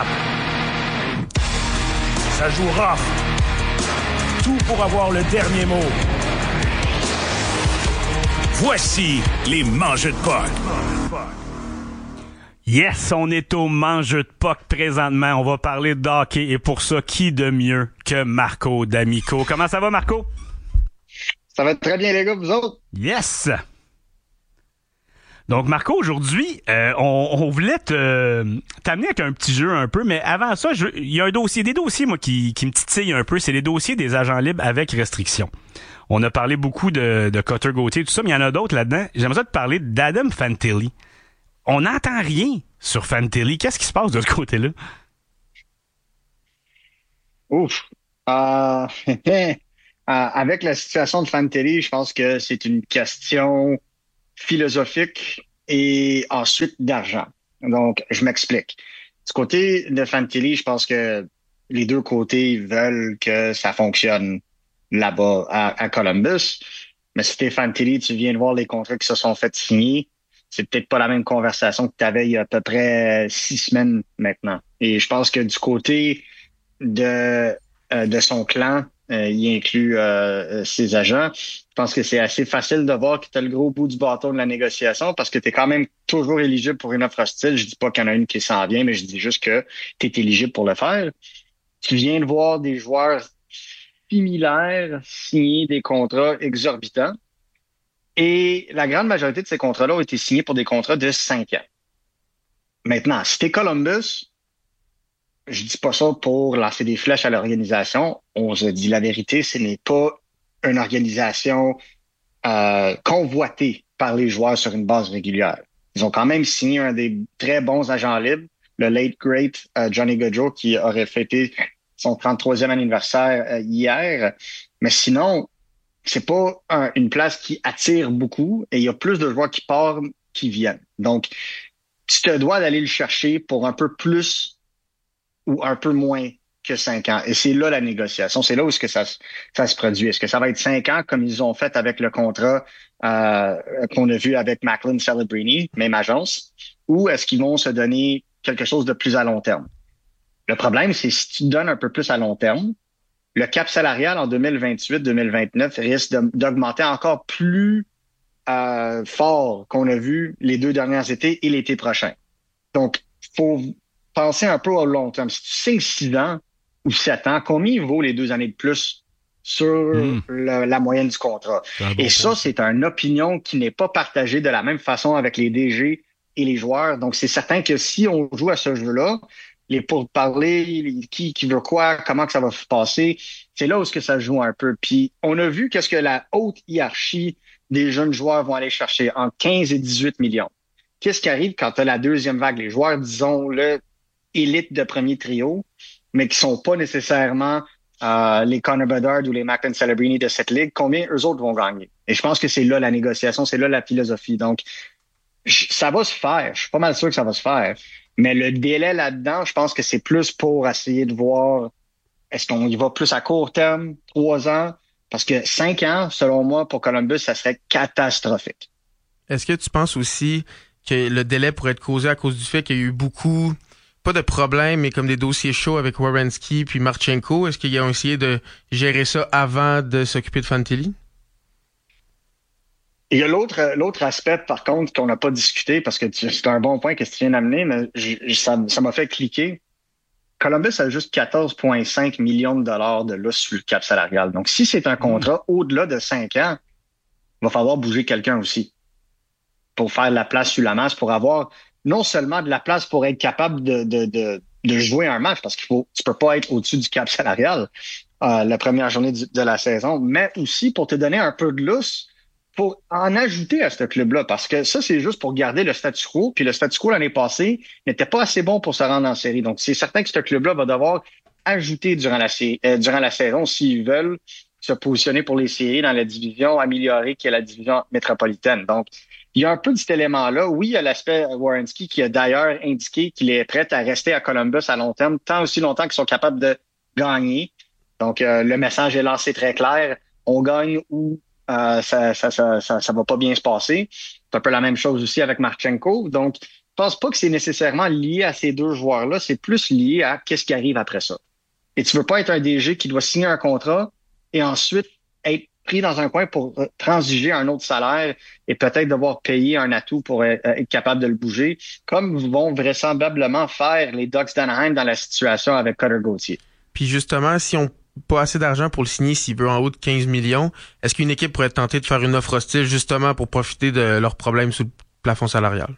Ça joue rough. Tout pour avoir le dernier mot. Voici les mangeux de puck. Yes, on est au mangeux de puck présentement. On va parler de hockey et pour ça, qui de mieux que Marco D'Amico? Comment ça va, Marco? Ça va très bien, les gars, vous autres? Yes! Donc, Marco, aujourd'hui, on voulait t'amener avec un petit jeu un peu, mais avant ça, il y a des dossiers, moi, qui me titillent un peu. C'est les dossiers des agents libres avec restriction. On a parlé beaucoup de Cutter Gauthier, tout ça, mais il y en a d'autres là-dedans. J'aimerais ça te parler d'Adam Fantilli. On n'entend rien sur Fantilli. Qu'est-ce qui se passe de ce côté-là? Ouf. Avec la situation de Fantilli, je pense que c'est une question philosophique et ensuite d'argent. Donc, je m'explique. Du côté de Fantilli, je pense que les deux côtés veulent que ça fonctionne là-bas à Columbus. Mais si t'es Fantilli, tu viens de voir les contrats qui se sont fait signer. C'est peut-être pas la même conversation que tu avais il y a à peu près 6 semaines maintenant. Et je pense que du côté de son clan, il inclut ses agents. Je pense que c'est assez facile de voir que tu as le gros bout du bâton de la négociation parce que tu es quand même toujours éligible pour une offre hostile. Je dis pas qu'il y en a une qui s'en vient, mais je dis juste que tu es éligible pour le faire. Tu viens de voir des joueurs similaires signer des contrats exorbitants. Et la grande majorité de ces contrats-là ont été signés pour des contrats de 5 ans. Maintenant, si t'es Columbus, je dis pas ça pour lancer des flèches à l'organisation. On se dit la vérité, ce n'est pas une organisation convoitée par les joueurs sur une base régulière. Ils ont quand même signé un des très bons agents libres, le late great Johnny Gaudreau, qui aurait fêté son 33e anniversaire hier. Mais sinon, c'est pas une place qui attire beaucoup et il y a plus de joueurs qui partent qui viennent. Donc, tu te dois d'aller le chercher pour un peu plus ou un peu moins que 5 ans. Et c'est là la négociation. C'est là où est-ce que ça se produit. Est-ce que ça va être 5 ans comme ils ont fait avec le contrat qu'on a vu avec Macklin Celebrini, même agence, ou est-ce qu'ils vont se donner quelque chose de plus à long terme? Le problème, c'est si tu te donnes un peu plus à long terme, le cap salarial en 2028-2029 risque d'augmenter encore plus fort qu'on a vu les 2 derniers étés et l'été prochain. Donc, il faut penser un peu au long terme. Si tu sais 6 ans ou 7 ans, combien vaut les 2 années de plus sur la moyenne du contrat? Et ça, c'est une opinion qui n'est pas partagée de la même façon avec les DG et les joueurs. Donc, c'est certain que si on joue à ce jeu-là, les pourparlers, qui veut quoi, comment que ça va se passer, c'est là où ce que ça joue un peu. Puis on a vu qu'est-ce que la haute hiérarchie des jeunes joueurs vont aller chercher entre 15 et 18 millions. Qu'est-ce qui arrive quand tu as la deuxième vague? Les joueurs, disons, le élite de premier trio, mais qui sont pas nécessairement les Connor Bedard ou les Macklin Celebrini de cette ligue, combien eux autres vont gagner? Et je pense que c'est là la négociation, c'est là la philosophie. Donc, ça va se faire. Je suis pas mal sûr que ça va se faire. Mais le délai là-dedans, je pense que c'est plus pour essayer de voir est-ce qu'on y va plus à court terme, 3 ans, parce que 5 ans, selon moi, pour Columbus, ça serait catastrophique. Est-ce que tu penses aussi que le délai pourrait être causé à cause du fait qu'il y a eu beaucoup, pas de problèmes, mais comme des dossiers chauds avec Werenski puis Marchenko? Est-ce qu'ils ont essayé de gérer ça avant de s'occuper de Fantilli? Il y a l'autre aspect, par contre, qu'on n'a pas discuté, parce que c'est un bon point que tu viens d'amener, mais ça m'a fait cliquer. Columbus a juste 14,5 millions de dollars de lousse sur le cap salarial. Donc, si c'est un contrat au-delà de 5 ans, il va falloir bouger quelqu'un aussi pour faire de la place sur la masse, pour avoir non seulement de la place pour être capable de jouer un match, parce tu peux pas être au-dessus du cap salarial la première journée de la saison, mais aussi pour te donner un peu de lousse pour en ajouter à ce club-là, parce que ça, c'est juste pour garder le statu quo, puis le statu quo l'année passée n'était pas assez bon pour se rendre en série. Donc, c'est certain que ce club-là va devoir ajouter durant la saison s'ils veulent se positionner pour les séries dans la division améliorée qui est la division métropolitaine. Donc, il y a un peu de cet élément-là. Oui, il y a l'aspect Werenski qui a d'ailleurs indiqué qu'il est prêt à rester à Columbus à long terme, tant aussi longtemps qu'ils sont capables de gagner. Donc, le message est lancé très clair. On gagne ou ça va pas bien se passer. C'est un peu la même chose aussi avec Marchenko. Donc, je pense pas que c'est nécessairement lié à ces deux joueurs-là. C'est plus lié à qu'est-ce qui arrive après ça. Et tu veux pas être un DG qui doit signer un contrat et ensuite être pris dans un coin pour transiger un autre salaire et peut-être devoir payer un atout pour être capable de le bouger, comme vont vraisemblablement faire les Ducks d'Anaheim dans la situation avec Cutter Gauthier. Puis justement, si on pas assez d'argent pour le signer s'il veut en haut de 15 millions, est-ce qu'une équipe pourrait tenter de faire une offre hostile justement pour profiter de leurs problèmes sous le plafond salarial?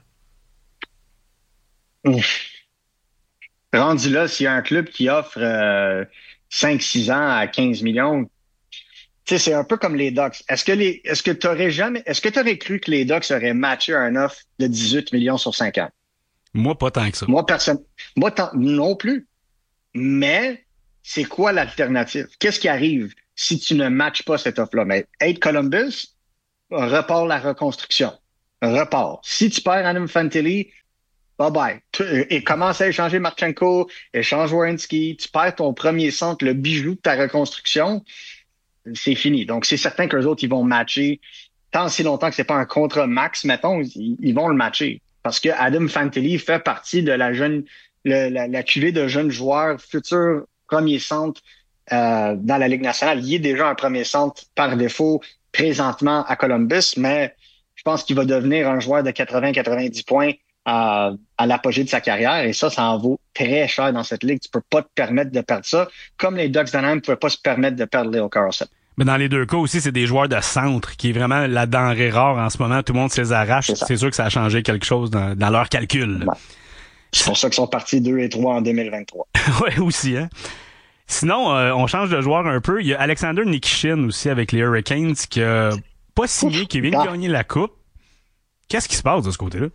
Rendu là, s'il y a un club qui offre 5-6 ans à 15 millions, tu sais, c'est un peu comme les Ducks. Est-ce que t'aurais cru que les Ducks auraient matché un offre de 18 millions sur 5 ans? Moi, pas tant que ça. Moi, non plus. Mais c'est quoi l'alternative? Qu'est-ce qui arrive si tu ne matches pas cette offre-là? Mais être Columbus, repart la reconstruction. Repart. Si tu perds Adam Fantilli, bye-bye. Et commence à échanger Marchenko, échange Werenski, tu perds ton premier centre, le bijou de ta reconstruction, c'est fini. Donc, c'est certain qu'eux autres, ils vont matcher. Tant si longtemps que c'est pas un contrat max, mettons, ils vont le matcher. Parce que Adam Fantilli fait partie de la cuvée de jeunes joueurs, futurs premier centre dans la Ligue nationale. Il est déjà un premier centre par défaut présentement à Columbus, mais je pense qu'il va devenir un joueur de 80-90 points à l'apogée de sa carrière, et ça en vaut très cher dans cette ligue. Tu peux pas te permettre de perdre ça, comme les Ducks d'Anaheim ne pouvaient pas se permettre de perdre Leo Carlson. Mais dans les deux cas aussi, c'est des joueurs de centre qui est vraiment la denrée rare en ce moment. Tout le monde se les arrache. C'est sûr que ça a changé quelque chose dans leur calcul. Ouais. C'est pour ça qu'ils sont partis 2-3 en 2023. Ouais, aussi, hein. Sinon, on change de joueur un peu. Il y a Alexander Nikishin aussi avec les Hurricanes qui a pas signé, qui vient de gagner la Coupe. Qu'est-ce qui se passe de ce côté-là?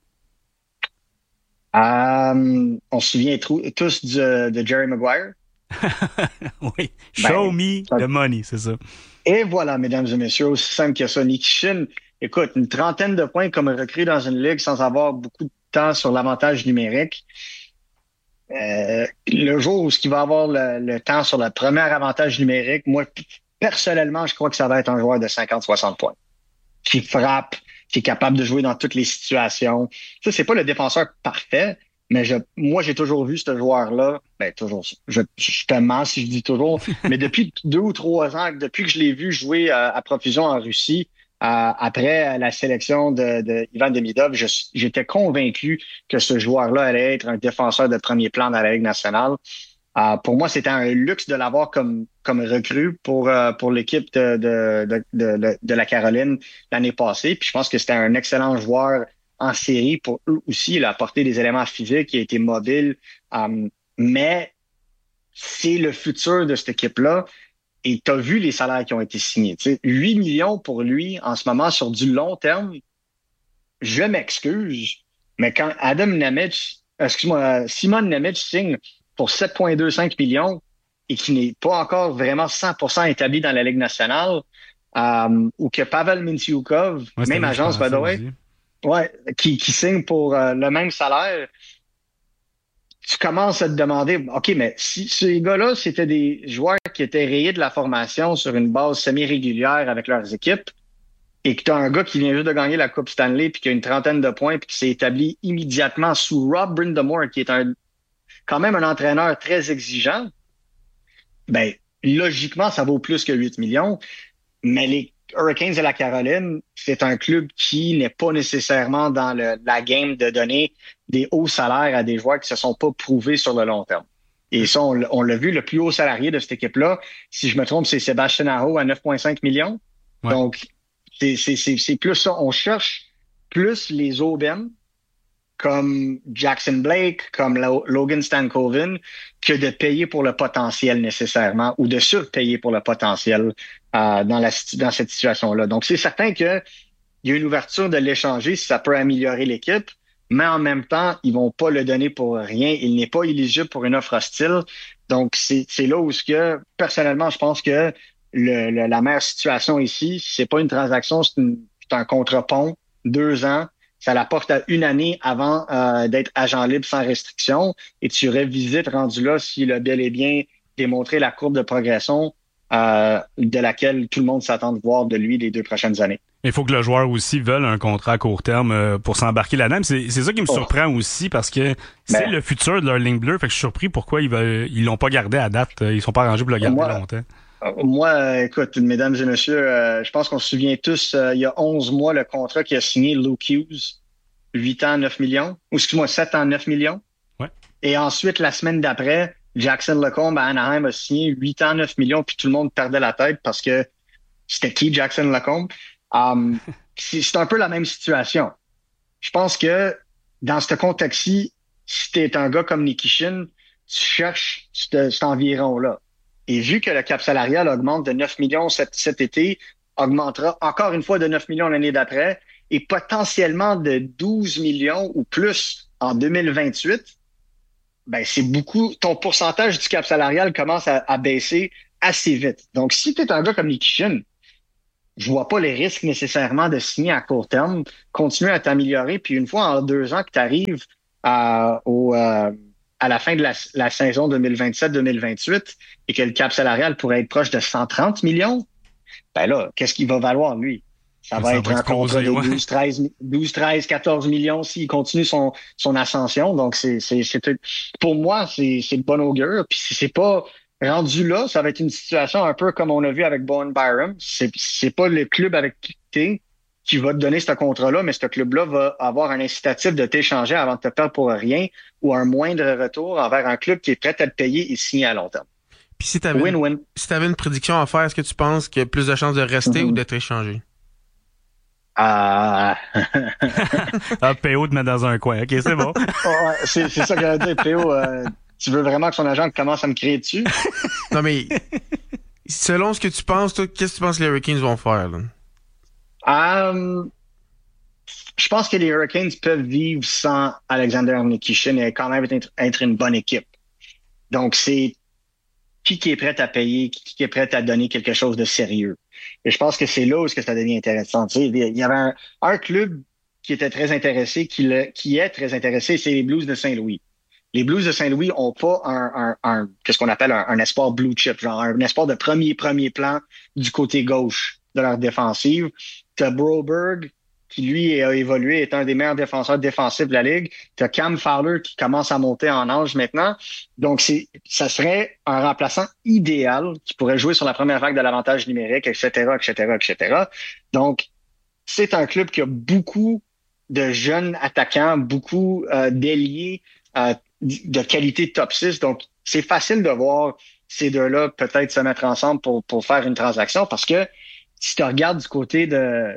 On se souvient tous de Jerry Maguire. Oui. Show me the money, c'est ça. Et voilà, mesdames et messieurs, aussi simple que ça. Nikishin, écoute, une trentaine de points comme recrue dans une ligue sans avoir beaucoup de temps sur l'avantage numérique. Le jour où il va avoir le temps sur le premier avantage numérique, moi, personnellement, je crois que ça va être un joueur de 50-60 points. Qui frappe, qui est capable de jouer dans toutes les situations. Ça, c'est pas le défenseur parfait, mais moi, j'ai toujours vu ce joueur-là. Ben, toujours. Je te mens si je dis toujours. Mais depuis 2 ou 3 ans, depuis que je l'ai vu jouer à profusion en Russie, après la sélection de Ivan Demidov, j'étais convaincu que ce joueur-là allait être un défenseur de premier plan dans la Ligue nationale. Pour moi, c'était un luxe de l'avoir comme recrue pour l'équipe de la Caroline l'année passée. Puis je pense que c'était un excellent joueur en série pour eux aussi. Il a apporté des éléments physiques, il a été mobile. Mais c'est le futur de cette équipe-là. Et tu as vu les salaires qui ont été signés. Tu sais, 8 millions pour lui en ce moment sur du long terme, je m'excuse, mais quand Simon Nemec signe pour 7,25 millions et qui n'est pas encore vraiment 100% établi dans la Ligue nationale, ou que Pavel Mintyukov, même agence, by the way, qui signe pour le même salaire, tu commences à te demander, OK, mais si ces gars-là, c'était des joueurs qui étaient rayés de la formation sur une base semi-régulière avec leurs équipes, et que tu as un gars qui vient juste de gagner la Coupe Stanley puis qui a une trentaine de points puis qui s'est établi immédiatement sous Rob Brind'Amour, qui est quand même un entraîneur très exigeant, ben logiquement, ça vaut plus que 8 millions. Mais les Hurricanes de la Caroline, c'est un club qui n'est pas nécessairement dans la game de donner des hauts salaires à des joueurs qui se sont pas prouvés sur le long terme. Et ça, on l'a vu, le plus haut salarié de cette équipe-là, si je me trompe, c'est Sébastien Aho à 9,5 millions. Ouais. Donc, c'est plus ça. On cherche plus les aubaines comme Jackson Blake, comme Logan Stankoven, que de payer pour le potentiel nécessairement ou de surpayer pour le potentiel dans cette situation-là. Donc, c'est certain qu'il y a une ouverture de l'échanger si ça peut améliorer l'équipe, mais en même temps, ils vont pas le donner pour rien. Il n'est pas éligible pour une offre hostile. Donc, c'est là où personnellement, je pense que la meilleure situation ici, c'est pas une transaction, c'est un contre-pont, 2 ans. Ça la porte à 1 année avant d'être agent libre sans restriction. Et tu revisites rendu là s'il a bel et bien démontré la courbe de progression de laquelle tout le monde s'attend de voir de lui les 2 prochaines années. Il faut que le joueur aussi veuille un contrat à court terme pour s'embarquer là-dedans. C'est ça qui me surprend aussi parce que c'est le futur de leur ligne bleue. Fait que je suis surpris pourquoi ils l'ont pas gardé à date. Ils sont pas arrangés pour le garder longtemps. Moi, écoute, mesdames et messieurs, je pense qu'on se souvient tous, il y a 11 mois, le contrat qui a signé Luke Hughes, 8 ans, 9 millions, ou excuse-moi, 7 ans, 9 millions. Ouais. Et ensuite, la semaine d'après, Jackson Lecombe à Anaheim a signé 8 ans, 9 millions, puis tout le monde perdait la tête parce que c'était qui Jackson Lecombe? C'est un peu la même situation. Je pense que dans ce contexte-ci, si t'es un gars comme Nikishin, tu cherches cet environ-là. Et vu que le cap salarial augmente de 9 millions cet été, augmentera encore une fois de 9 millions l'année d'après et potentiellement de 12 millions ou plus en 2028, ben c'est beaucoup. Ton pourcentage du cap salarial commence à baisser assez vite. Donc, si tu es un gars comme Nikishin, je vois pas les risques nécessairement de signer à court terme, continuer à t'améliorer, puis une fois en 2 ans que tu arrives à la fin de la saison 2027-2028 et que le cap salarial pourrait être proche de 130 millions, ben là, qu'est-ce qu'il va valoir, lui? Ça va être un contrat de 12, 13, 14 millions s'il continue son ascension. Donc, pour moi, c'est de bon augure. Puis si c'est pas rendu là, ça va être une situation un peu comme on a vu avec Bowen Byram. C'est pas le club avec qui t'es qui va te donner ce contrat-là, mais ce club-là va avoir un incitatif de t'échanger avant de te perdre pour rien ou un moindre retour envers un club qui est prêt à te payer et signer à long terme. Puis si t'avais une prédiction à faire, est-ce que tu penses qu'il y a plus de chances de rester ou d'être échangé? PO te met dans un coin. OK, c'est bon. Ouais, c'est ça que j'allais dire. PO, tu veux vraiment que son agent commence à me crier dessus? Non, mais selon ce que tu penses, toi, qu'est-ce que tu penses que les Hurricanes vont faire, là? Je pense que les Hurricanes peuvent vivre sans Alexander Nikishin et quand même être une bonne équipe. Donc, c'est qui est prêt à payer, qui est prêt à donner quelque chose de sérieux. Et je pense que c'est là où ça devient intéressant. Tu sais, il y avait un club qui était très intéressé, qui est très intéressé, c'est les Blues de Saint-Louis. Les Blues de Saint-Louis ont pas qu'est-ce qu'on appelle un espoir blue chip, genre un espoir de premier plan du côté gauche de leur défensive. T'as Broberg, qui lui a évolué, est un des meilleurs défenseurs défensifs de la Ligue. T'as Cam Fowler qui commence à monter en âge maintenant. Donc, ça serait un remplaçant idéal qui pourrait jouer sur la première vague de l'avantage numérique, etc., etc., etc. Donc, c'est un club qui a beaucoup de jeunes attaquants, beaucoup d'ailiers de qualité top 6. Donc, c'est facile de voir ces deux-là peut-être se mettre ensemble pour faire une transaction parce que si tu regardes du côté de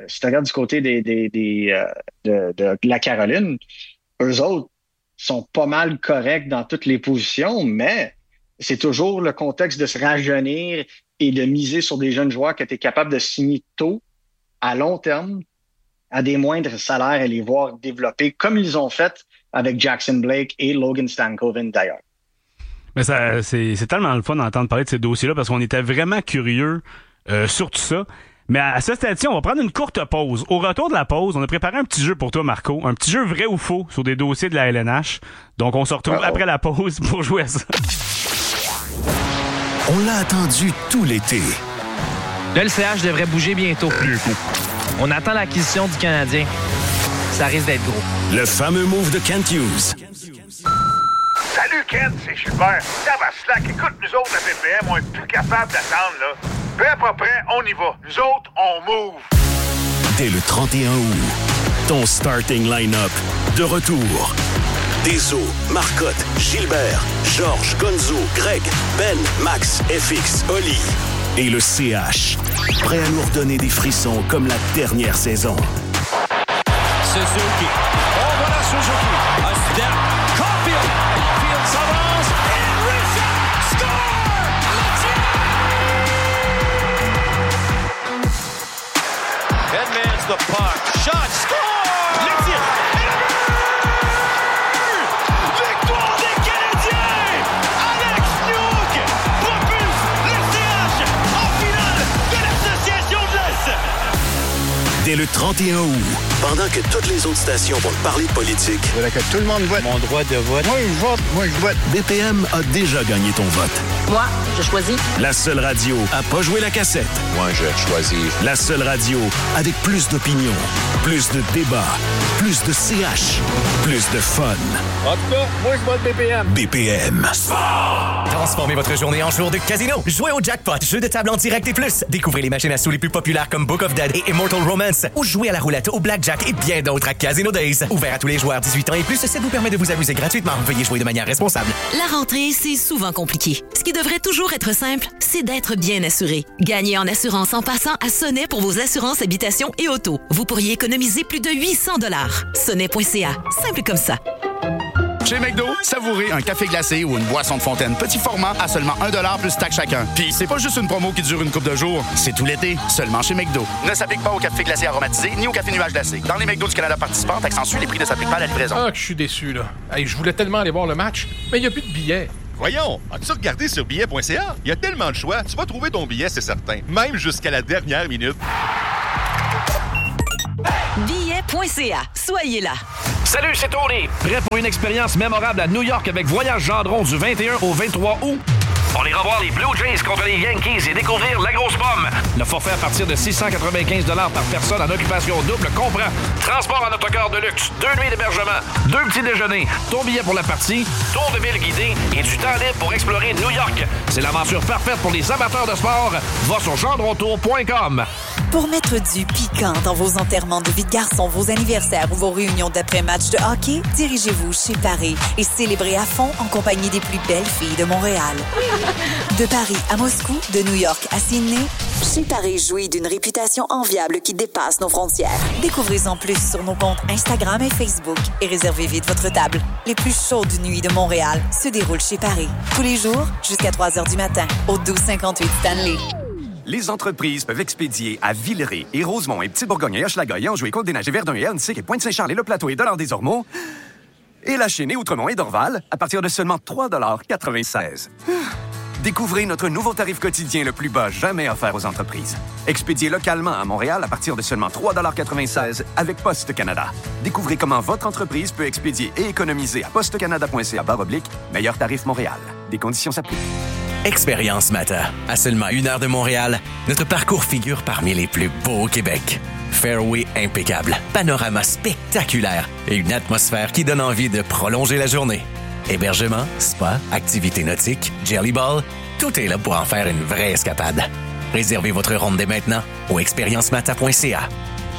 la Caroline, eux autres sont pas mal corrects dans toutes les positions, mais c'est toujours le contexte de se rajeunir et de miser sur des jeunes joueurs que tu es capable de signer tôt, à long terme, à des moindres salaires et les voir développer comme ils ont fait avec Jackson Blake et Logan Stankoven d'ailleurs. Mais c'est tellement le fun d'entendre parler de ces dossiers-là parce qu'on était vraiment curieux sur tout ça. Mais à ce stade-ci, on va prendre une courte pause. Au retour de la pause, on a préparé un petit jeu pour toi, Marco. Un petit jeu vrai ou faux sur des dossiers de la LNH. Donc, on se retrouve après la pause pour jouer à ça. On l'a attendu tout l'été. Le LCH devrait bouger bientôt. On attend l'acquisition du Canadien. Ça risque d'être gros. Le fameux move de Kent Hughes. Salut, Kent, c'est Gilbert. Slack, écoute, nous autres, la PPM, on est plus capable d'attendre, là. Peu à peu près, on y va. Nous autres, on move. Dès le 31 août, ton starting line-up de retour. Deso, Marcotte, Gilbert, Georges, Gonzo, Greg, Ben, Max, FX, Oli. Et le CH, prêt à nous redonner des frissons comme la dernière saison. Suzuki. Oh, voilà Suzuki. the puck. Shot, score! Le tir, et le but! Victoire des Canadiens! Alex Newhook propulse le CH en finale de l'Association de l'Est! Dès le 31 août, pendant que toutes les autres stations vont parler de politique, Que tout le monde vote. Mon droit de vote. Moi, je vote. BPM a déjà gagné ton vote. Moi, je choisis. La seule radio à pas jouer la cassette. Moi, je choisis. La seule radio avec plus d'opinion, plus de débats, plus de CH, plus de fun. En tout cas, moi, je vote BPM. BPM. Transformez votre journée en jour de casino. Jouez au jackpot, jeu de table en direct et plus. Découvrez les machines à sous les plus populaires comme Book of Dead et Immortal Romance. Ou jouez à la roulette, au blackjack et bien d'autres à Casino Days. Ouvert à tous les joueurs 18 ans et plus, ça vous permet de vous amuser gratuitement. Veuillez jouer de manière responsable. La rentrée, c'est souvent compliqué. Ce qui devrait toujours être simple, c'est d'être bien assuré. Gagnez en assurance en passant à Sonnet pour vos assurances habitation et auto. Vous pourriez économiser plus de 800 $. Sonnet.ca. Simple comme ça. Chez McDo, savourez un café glacé ou une boisson de fontaine petit format à seulement 1$ plus taxe chacun. Puis c'est pas juste une promo qui dure une couple de jours, c'est tout l'été, seulement chez McDo. Ne s'applique pas au café glacé aromatisé ni au café nuage glacé. Dans les McDo du Canada participants, taxe en suit, les prix ne s'appliquent pas à la livraison. Ah, que je suis déçu, là. Hey, je voulais tellement aller voir le match, mais il n'y a plus de billets. Voyons, as-tu regardé sur billet.ca? Il y a tellement de choix, tu vas trouver ton billet, c'est certain. Même jusqu'à la dernière minute. Billet.ca. Soyez là. Salut, c'est Tony. Prêt pour une expérience mémorable à New York avec Voyage Gendron du 21 au 23 août? On ira voir les Blue Jays contre les Yankees et découvrir la grosse pomme. Le forfait à partir de 695 $ par personne en occupation double comprend transport en autocar de luxe, 2 nuits d'hébergement, 2 petits déjeuners, ton billet pour la partie, tour de ville guidé et du temps libre pour explorer New York. C'est l'aventure parfaite pour les amateurs de sport. Va sur gendrontour.com. Pour mettre du piquant dans vos enterrements de vie de garçon, vos anniversaires ou vos réunions d'après-match de hockey, dirigez-vous chez Paris et célébrez à fond en compagnie des plus belles filles de Montréal. De Paris à Moscou, de New York à Sydney, Chez Paris jouit d'une réputation enviable qui dépasse nos frontières. Découvrez-en plus sur nos comptes Instagram et Facebook et réservez vite votre table. Les plus chaudes nuits de Montréal se déroulent chez Paris. Tous les jours, jusqu'à 3 heures du matin, au 1258 Stanley. Les entreprises peuvent expédier à Villeray et Rosemont et Petit-Bourgogne et Hochelaga et Anjou et Côte-des-Neiges et Verdun et Annecy et Pointe-Saint-Charles et Le Plateau et Dollard-des-Ormeaux et La Chênaie, Outremont et Dorval à partir de seulement 3,96 $. Découvrez notre nouveau tarif quotidien le plus bas jamais offert aux entreprises. Expédié localement à Montréal à partir de seulement 3,96 $ avec Poste Canada. Découvrez comment votre entreprise peut expédier et économiser à postecanada.ca/meilleur tarif Montréal. Des conditions s'appliquent. Expérience Mata. À seulement 1 heure de Montréal, notre parcours figure parmi les plus beaux au Québec. Fairway impeccable, panorama spectaculaire et une atmosphère qui donne envie de prolonger la journée. Hébergement, spa, activités nautiques, jelly ball, tout est là pour en faire une vraie escapade. Réservez votre ronde dès maintenant au expériencemata.ca.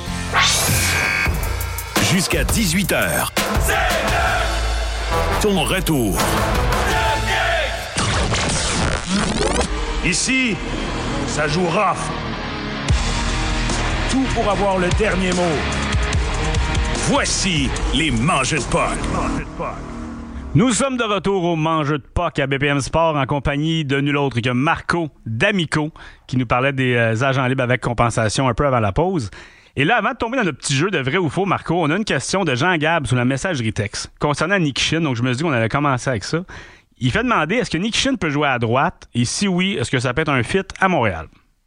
Jusqu'à 18h. Ton retour. Ici, ça joue rough. Tout pour avoir le dernier mot. Voici les mangeux de puck. Nous sommes de retour au Mangeux de puck à BPM Sport en compagnie de nul autre que Marco D'Amico qui nous parlait des agents libres avec compensation un peu avant la pause. Et là, avant de tomber dans le petit jeu de vrai ou faux, Marco, on a une question de Jean Gab sur la messagerie texte concernant Nick Chin. Donc, je me suis dit qu'on allait commencer avec ça. Il fait demander, est-ce que Nick Chin peut jouer à droite? Et si oui, est-ce que ça peut être un fit à Montréal?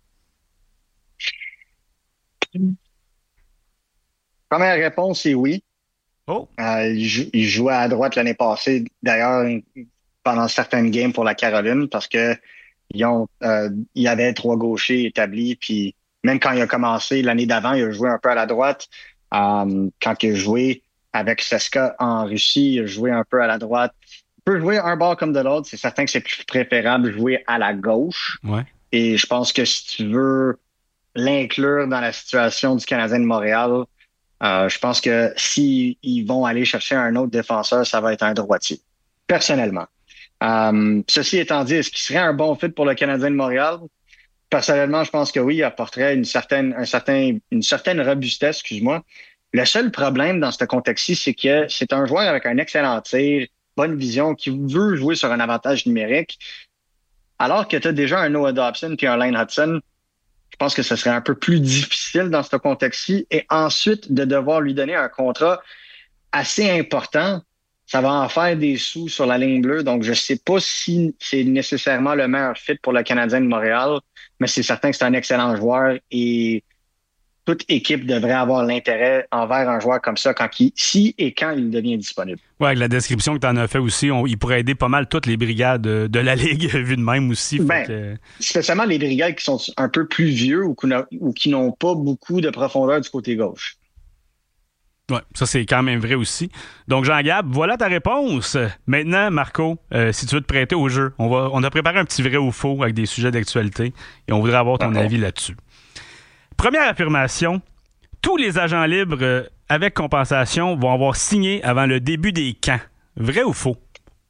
Première réponse, c'est oui. Oh. Il jouait à droite l'année passée, d'ailleurs, pendant certaines games pour la Caroline, parce que il y avait 3 gauchers établis, puis même quand il a commencé l'année d'avant, il a joué un peu à la droite. Quand il a joué avec Seska en Russie, il a joué un peu à la droite. Il peut jouer un bord comme de l'autre. C'est certain que c'est plus préférable de jouer à la gauche. Ouais. Et je pense que si tu veux l'inclure dans la situation du Canadien de Montréal, je pense que s'ils vont aller chercher un autre défenseur, ça va être un droitier, personnellement. Ceci étant dit, est-ce qu'il serait un bon fit pour le Canadien de Montréal? Personnellement, je pense que oui, il apporterait une certaine robustesse, excuse-moi. Le seul problème dans ce contexte-ci, c'est que c'est un joueur avec un excellent tir, bonne vision, qui veut jouer sur un avantage numérique. Alors que tu as déjà un Noah Dobson puis un Lane Hudson, je pense que ce serait un peu plus difficile dans ce contexte-ci. Et ensuite, de devoir lui donner un contrat assez important, ça va en faire des sous sur la ligne bleue. Donc, je ne sais pas si c'est nécessairement le meilleur fit pour le Canadien de Montréal, mais c'est certain que c'est un excellent joueur et toute équipe devrait avoir l'intérêt envers un joueur comme ça si et quand il devient disponible. Oui, avec la description que tu en as fait aussi, il pourrait aider pas mal toutes les brigades de la Ligue, vu de même aussi. Spécialement les brigades qui sont un peu plus vieux ou qui n'ont pas beaucoup de profondeur du côté gauche. Oui, ça c'est quand même vrai aussi. Donc Jean-Gab, voilà ta réponse. Maintenant, Marco, si tu veux te prêter au jeu, on a préparé un petit vrai ou faux avec des sujets d'actualité et on voudrait avoir ton avis là-dessus. Première affirmation, tous les agents libres avec compensation vont avoir signé avant le début des camps. Vrai ou faux?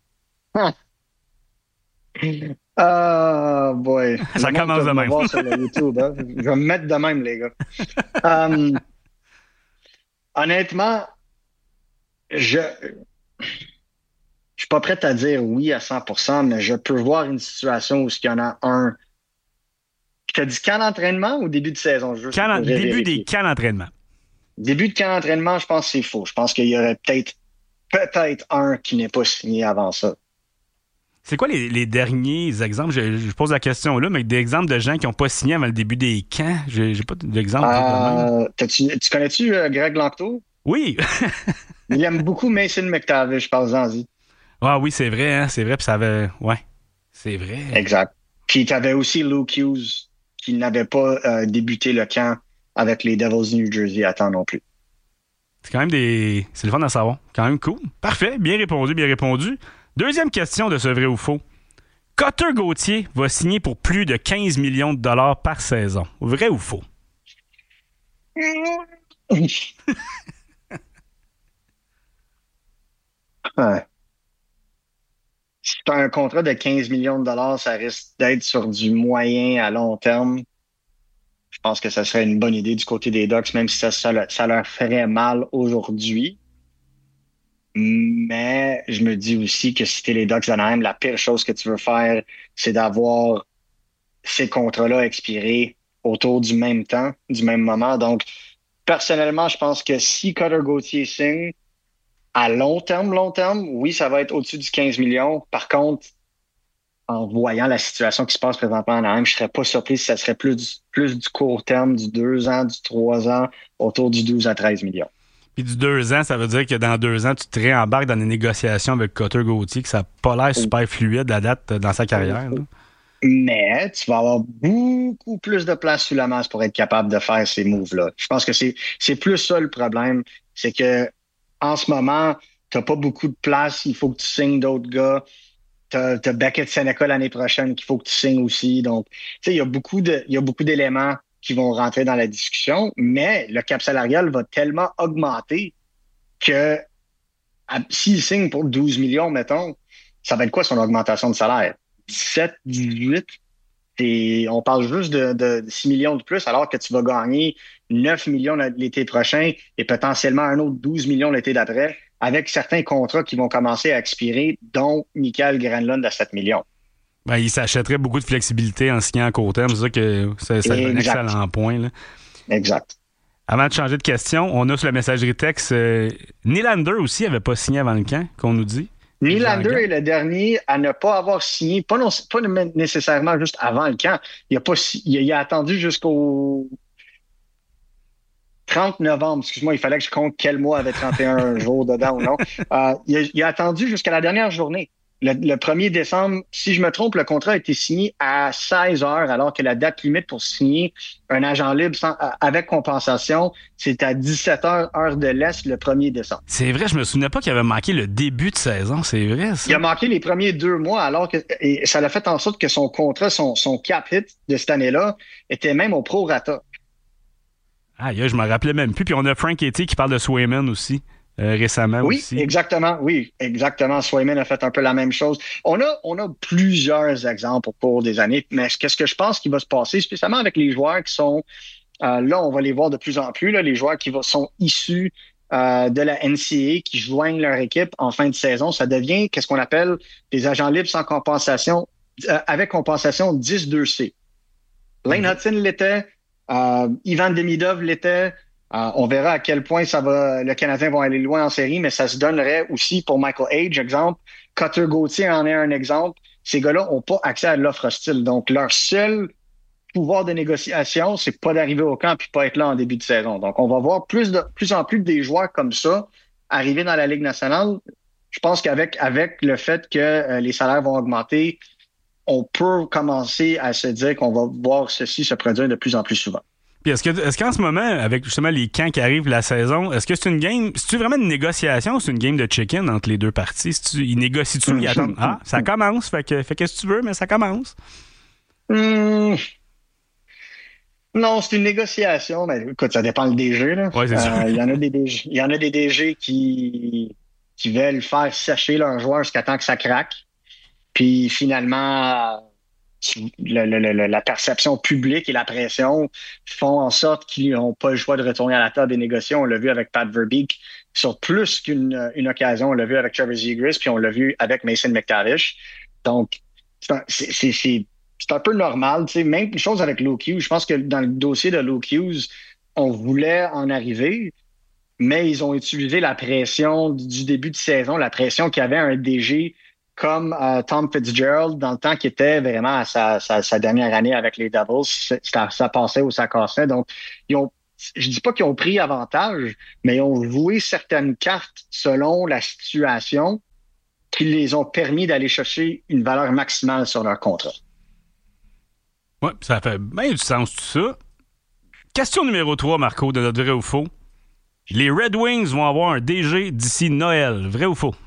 Ah, boy. Ça commence de même. Voir sur le YouTube, hein. Je vais me mettre de même, les gars. Honnêtement, je suis pas prêt à dire oui à 100%, mais je peux voir une situation où il y en a un. Tu as dit camp d'entraînement ou début de saison? Début des camps d'entraînement. Début de camp d'entraînement, je pense que c'est faux. Je pense qu'il y aurait peut-être un qui n'est pas signé avant ça. C'est quoi les derniers exemples? Je pose la question là, mais des exemples de gens qui n'ont pas signé avant le début des camps? J'ai pas d'exemple. Tu connais-tu Greg Lanctot? Oui. Il aime beaucoup Mason McTavish, parle-en-y. Ah oui, c'est vrai, hein, c'est vrai. Puis ça avait... Ouais, c'est vrai. Exact. Puis tu avais aussi Luke Hughes qui n'avait pas débuté le camp avec les Devils New Jersey à temps non plus. C'est quand même c'est le fun à savoir. Quand même cool. Parfait. Bien répondu, bien répondu. Deuxième question de ce vrai ou faux. Cutter Gauthier va signer pour plus de 15 millions de dollars par saison. Vrai ou faux? Ouais. Si tu as un contrat de 15 millions de dollars, ça risque d'être sur du moyen à long terme. Je pense que ça serait une bonne idée du côté des Ducks, même si ça leur ferait mal aujourd'hui. Mais je me dis aussi que si t'es les Ducks d'Anaheim, la pire chose que tu veux faire, c'est d'avoir ces contrats-là expirés autour du même temps, du même moment. Donc, personnellement, je pense que si Cutter Gauthier signe, à long terme, oui, ça va être au-dessus du 15 millions. Par contre, en voyant la situation qui se passe présentement à Anaheim, je serais pas surpris si ça serait plus du court terme, du 2 ans, du 3 ans, autour du 12 à 13 millions. Puis du 2 ans, ça veut dire que dans 2 ans, tu te réembarques dans des négociations avec Cutter Gauthier, que ça n'a pas l'air super fluide à date dans sa carrière. Là. Mais tu vas avoir beaucoup plus de place sous la masse pour être capable de faire ces moves-là. Je pense que c'est plus ça le problème. C'est que en ce moment, tu n'as pas beaucoup de place. Il faut que tu signes d'autres gars. Tu as Beckett Seneca l'année prochaine qu'il faut que tu signes aussi. Donc, tu sais, il y a beaucoup d'éléments qui vont rentrer dans la discussion, mais le cap salarial va tellement augmenter que s'il signe pour 12 millions, mettons, ça va être quoi son augmentation de salaire? 17, 18? Et on parle juste de 6 millions de plus, alors que tu vas gagner 9 millions l'été prochain et potentiellement un autre 12 millions l'été d'après, avec certains contrats qui vont commencer à expirer, dont Mikael Granlund à 7 millions. Ben, il s'achèterait beaucoup de flexibilité en signant à court terme. C'est ça que c'est un excellent point. Là. Exact. Avant de changer de question, on a sur la messagerie texte Nylander aussi n'avait pas signé avant le camp, qu'on nous dit. Nylander est le dernier à ne pas avoir signé, pas nécessairement juste avant le camp. Il a attendu jusqu'au 30 novembre. Excuse-moi, il fallait que je compte quel mois avait 31 jours dedans ou non. Il a attendu jusqu'à la dernière journée. Le 1er décembre, si je me trompe, le contrat a été signé à 16 heures, alors que la date limite pour signer un agent libre avec compensation, c'est à 17 heure de l'Est le 1er décembre. C'est vrai, je me souvenais pas qu'il avait manqué le début de saison, c'est vrai ça? Il a manqué les premiers 2 mois, alors que et ça l'a fait en sorte que son contrat, son cap hit de cette année-là, était même au prorata. Ah, je me rappelais même plus. Puis on a Frank Etty qui parle de Swayman aussi. Récemment aussi. Oui, exactement. Swayman a fait un peu la même chose. On a plusieurs exemples au cours des années, mais qu'est-ce que je pense qui va se passer, spécialement avec les joueurs qui sont, là, on va les voir de plus en plus, là, les joueurs qui sont issus de la NCAA, qui joignent leur équipe en fin de saison, ça devient qu'est-ce qu'on appelle des agents libres sans compensation, avec compensation 10-2C. Lane Hudson l'était, Ivan Demidov l'était. On verra à quel point le Canadien va aller loin en série, mais ça se donnerait aussi pour Michael Age, exemple. Cutter Gauthier en est un exemple. Ces gars-là n'ont pas accès à l'offre hostile. Donc, leur seul pouvoir de négociation, c'est pas d'arriver au camp puis pas être là en début de saison. Donc, on va voir plus en plus des joueurs comme ça arriver dans la Ligue nationale. Je pense qu'avec le fait que les salaires vont augmenter, on peut commencer à se dire qu'on va voir ceci se produire de plus en plus souvent. Puis est-ce qu'en ce moment, avec justement les camps qui arrivent la saison, est-ce que c'est une game, c'est-tu vraiment une négociation ou c'est une game de chicken entre les deux parties? Ils négocient-tu? Ils attendent. Ah, ça commence, fait qu'est-ce que tu veux, mais ça commence. Non, c'est une négociation, mais écoute, ça dépend le DG, là. Ouais, c'est sûr. Il y en a des DG qui veulent faire sécher leurs joueurs jusqu'à temps que ça craque. Puis finalement, la perception publique et la pression font en sorte qu'ils n'ont pas le choix de retourner à la table des négociations. On l'a vu avec Pat Verbeek sur plus qu'une occasion. On l'a vu avec Trevor Zegras, puis on l'a vu avec Mason McTavish. Donc, c'est un peu normal. Tu sais, même chose avec Luke Hughes. Je pense que dans le dossier de Luke Hughes, on voulait en arriver, mais ils ont utilisé la pression du début de saison, la pression qu'il y avait un DG comme Tom Fitzgerald dans le temps qui était vraiment à sa dernière année avec les Devils. Ça passait ou ça cassait. Donc, je dis pas qu'ils ont pris avantage, mais ils ont joué certaines cartes selon la situation qui les ont permis d'aller chercher une valeur maximale sur leur contrat. Oui, ça fait bien du sens tout ça. Question numéro 3, Marco, de notre vrai ou faux. Les Red Wings vont avoir un DG d'ici Noël. Vrai ou faux?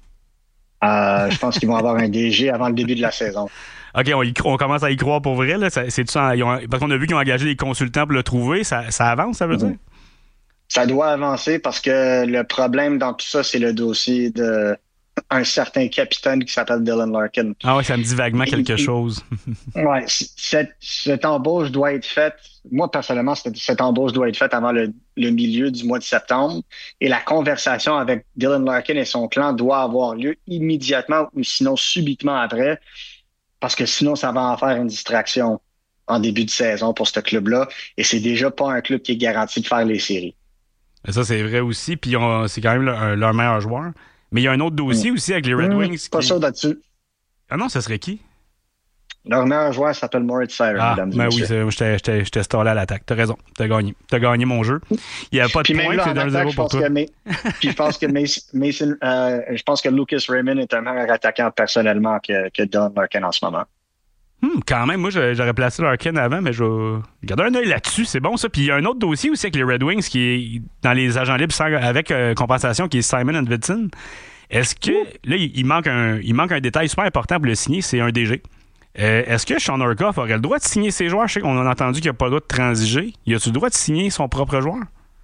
Je pense qu'ils vont avoir un DG avant le début de la saison. OK, on commence à y croire pour vrai. Là. Parce qu'on a vu qu'ils ont engagé des consultants pour le trouver. Ça avance, ça veut dire? Ça doit avancer parce que le problème dans tout ça, c'est le dossier d'un certain capitaine qui s'appelle Dylan Larkin. Ah ouais, ça me dit vaguement quelque chose. Oui, cette embauche doit être faite. Moi, personnellement, cette embauche doit être faite avant le milieu du mois de septembre. Et la conversation avec Dylan Larkin et son clan doit avoir lieu immédiatement ou sinon subitement après. Parce que sinon, ça va en faire une distraction en début de saison pour ce club-là. Et c'est déjà pas un club qui est garanti de faire les séries. Et ça, c'est vrai aussi. Puis c'est quand même leur meilleur joueur. Mais il y a un autre dossier aussi avec les Red Wings. Pas sûr là-dessus. Ah non, ça serait qui? Leur meilleur joueur s'appelle Moritz Seider, mesdames et messieurs. Oui, j'étais stallé à l'attaque. T'as raison. T'as gagné mon jeu. Il n'y a pas de point, c'est 1-0 pour toi. Puis je pense que je pense que Lucas Raymond est un meilleur attaquant personnellement que Don Larkin en ce moment. Quand même, moi, j'aurais placé Larkin avant, mais je vais garder un œil là-dessus. C'est bon, ça. Puis il y a un autre dossier aussi avec les Red Wings qui est dans les agents libres avec compensation, qui est Simon Edvinsson. Est-ce que... Là, il manque un détail super important pour le signer, c'est un DG. Est-ce que Sean Urquhart aurait le droit de signer ses joueurs? Je sais qu'on a entendu qu'il n'a pas le droit de transiger. Y a-tu le droit de signer son propre joueur?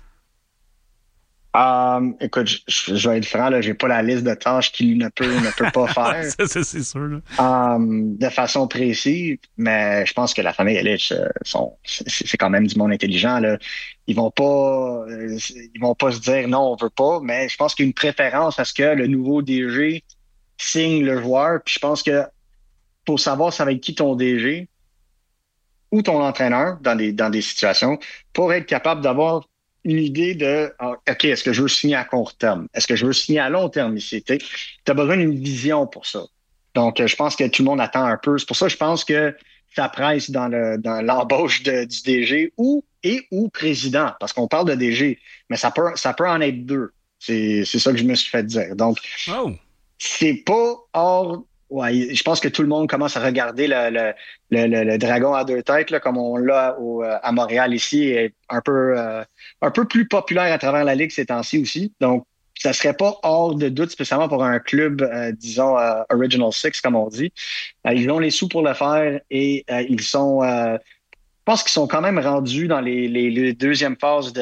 Écoute, je vais être franc, là, j'ai pas la liste de tâches qu'il ne peut pas faire. Ça, c'est sûr. Là. De façon précise, mais je pense que la famille Ilitch, c'est quand même du monde intelligent. Là. Ils vont pas se dire non, on veut pas, mais je pense qu'il y a une préférence à ce que le nouveau DG signe le joueur. Puis je pense que pour savoir ça va être qui ton DG ou ton entraîneur dans des situations, pour être capable d'avoir une idée de OK, est-ce que je veux signer à court terme? Est-ce que je veux signer à long terme ici? Tu as besoin d'une vision pour ça. Donc, je pense que tout le monde attend un peu. C'est pour ça que je pense que ça presse dans l'embauche du DG ou président, parce qu'on parle de DG, mais ça peut en être deux. C'est ça que je me suis fait dire. Donc, c'est pas hors... Ouais, je pense que tout le monde commence à regarder le dragon à deux têtes, là, comme on l'a à Montréal ici, est un peu plus populaire à travers la Ligue ces temps-ci aussi. Donc, ça serait pas hors de doute, spécialement pour un club, disons, Original Six, comme on dit. Ils ont les sous pour le faire et ils sont... je pense qu'ils sont quand même rendus dans les deuxièmes phases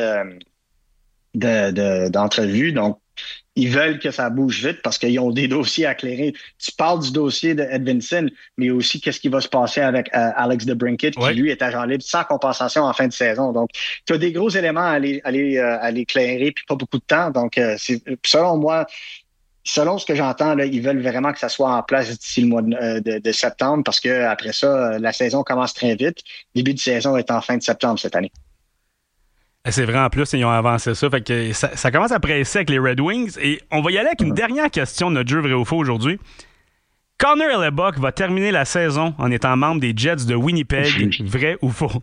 d'entrevue. Donc, ils veulent que ça bouge vite parce qu'ils ont des dossiers à clairer. Tu parles du dossier de Edvinsson, mais aussi qu'est-ce qui va se passer avec Alex DeBrincat, qui lui est agent libre sans compensation en fin de saison. Donc, tu as des gros éléments à aller clairer puis pas beaucoup de temps. Donc, selon moi, selon ce que j'entends, là, ils veulent vraiment que ça soit en place d'ici le mois de septembre parce que après ça, la saison commence très vite. Début de saison est en fin de septembre cette année. C'est vrai, en plus, ils ont avancé ça. Fait que ça commence à presser avec les Red Wings. Et on va y aller avec une dernière question de notre jeu vrai ou faux aujourd'hui. Connor Hellebuyck va terminer la saison en étant membre des Jets de Winnipeg. Vrai ou faux?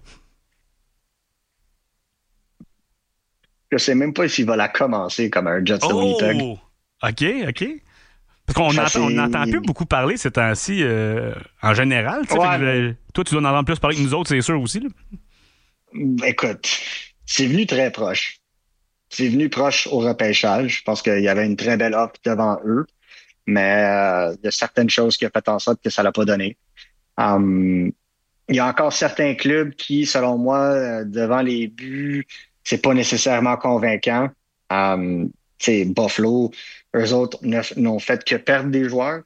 Je sais même pas s'il va la commencer comme un Jets de Winnipeg. OK. Parce qu'on n'entend plus beaucoup parler ces temps-ci en général. Ouais. Toi, tu dois en entendre plus parler que nous autres, c'est sûr aussi. Là. Écoute, c'est venu très proche. C'est venu proche au repêchage. Je pense qu'il y avait une très belle offre devant eux. Mais il y a certaines choses qui ont fait en sorte que ça l'a pas donné. Il y a encore certains clubs qui, selon moi, devant les buts, c'est pas nécessairement convaincant. C'est Buffalo, eux autres n'ont fait que perdre des joueurs.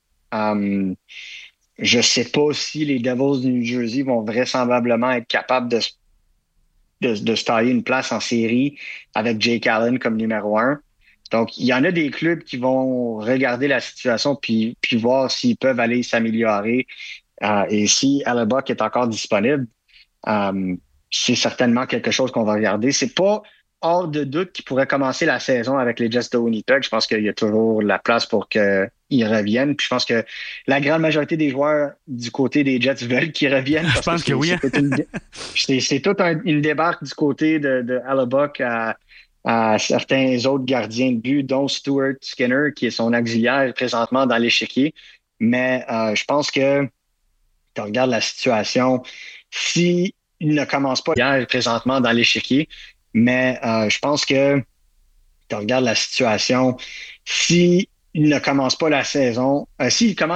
Je sais pas si les Devils du New Jersey vont vraisemblablement être capables de se tailler une place en série avec Jake Allen comme numéro 1. Donc, il y en a des clubs qui vont regarder la situation puis voir s'ils peuvent aller s'améliorer. Et si Hellebuyck est encore disponible, c'est certainement quelque chose qu'on va regarder. C'est pas hors de doute qu'il pourrait commencer la saison avec les Jets de Winnipeg. Je pense qu'il y a toujours la place pour qu'ils reviennent. Puis je pense que la grande majorité des joueurs du côté des Jets veulent qu'ils reviennent. Je pense que oui. C'est toute une débarque du côté de Hellebuyck à certains autres gardiens de but, dont Stuart Skinner, qui est son auxiliaire présentement dans l'échiquier. Mais je pense que tu regardes la situation, s'il ne commence pas hier présentement dans l'échiquier, mais je pense que tu regardes la situation, s'il ne commence pas la saison, s'il commence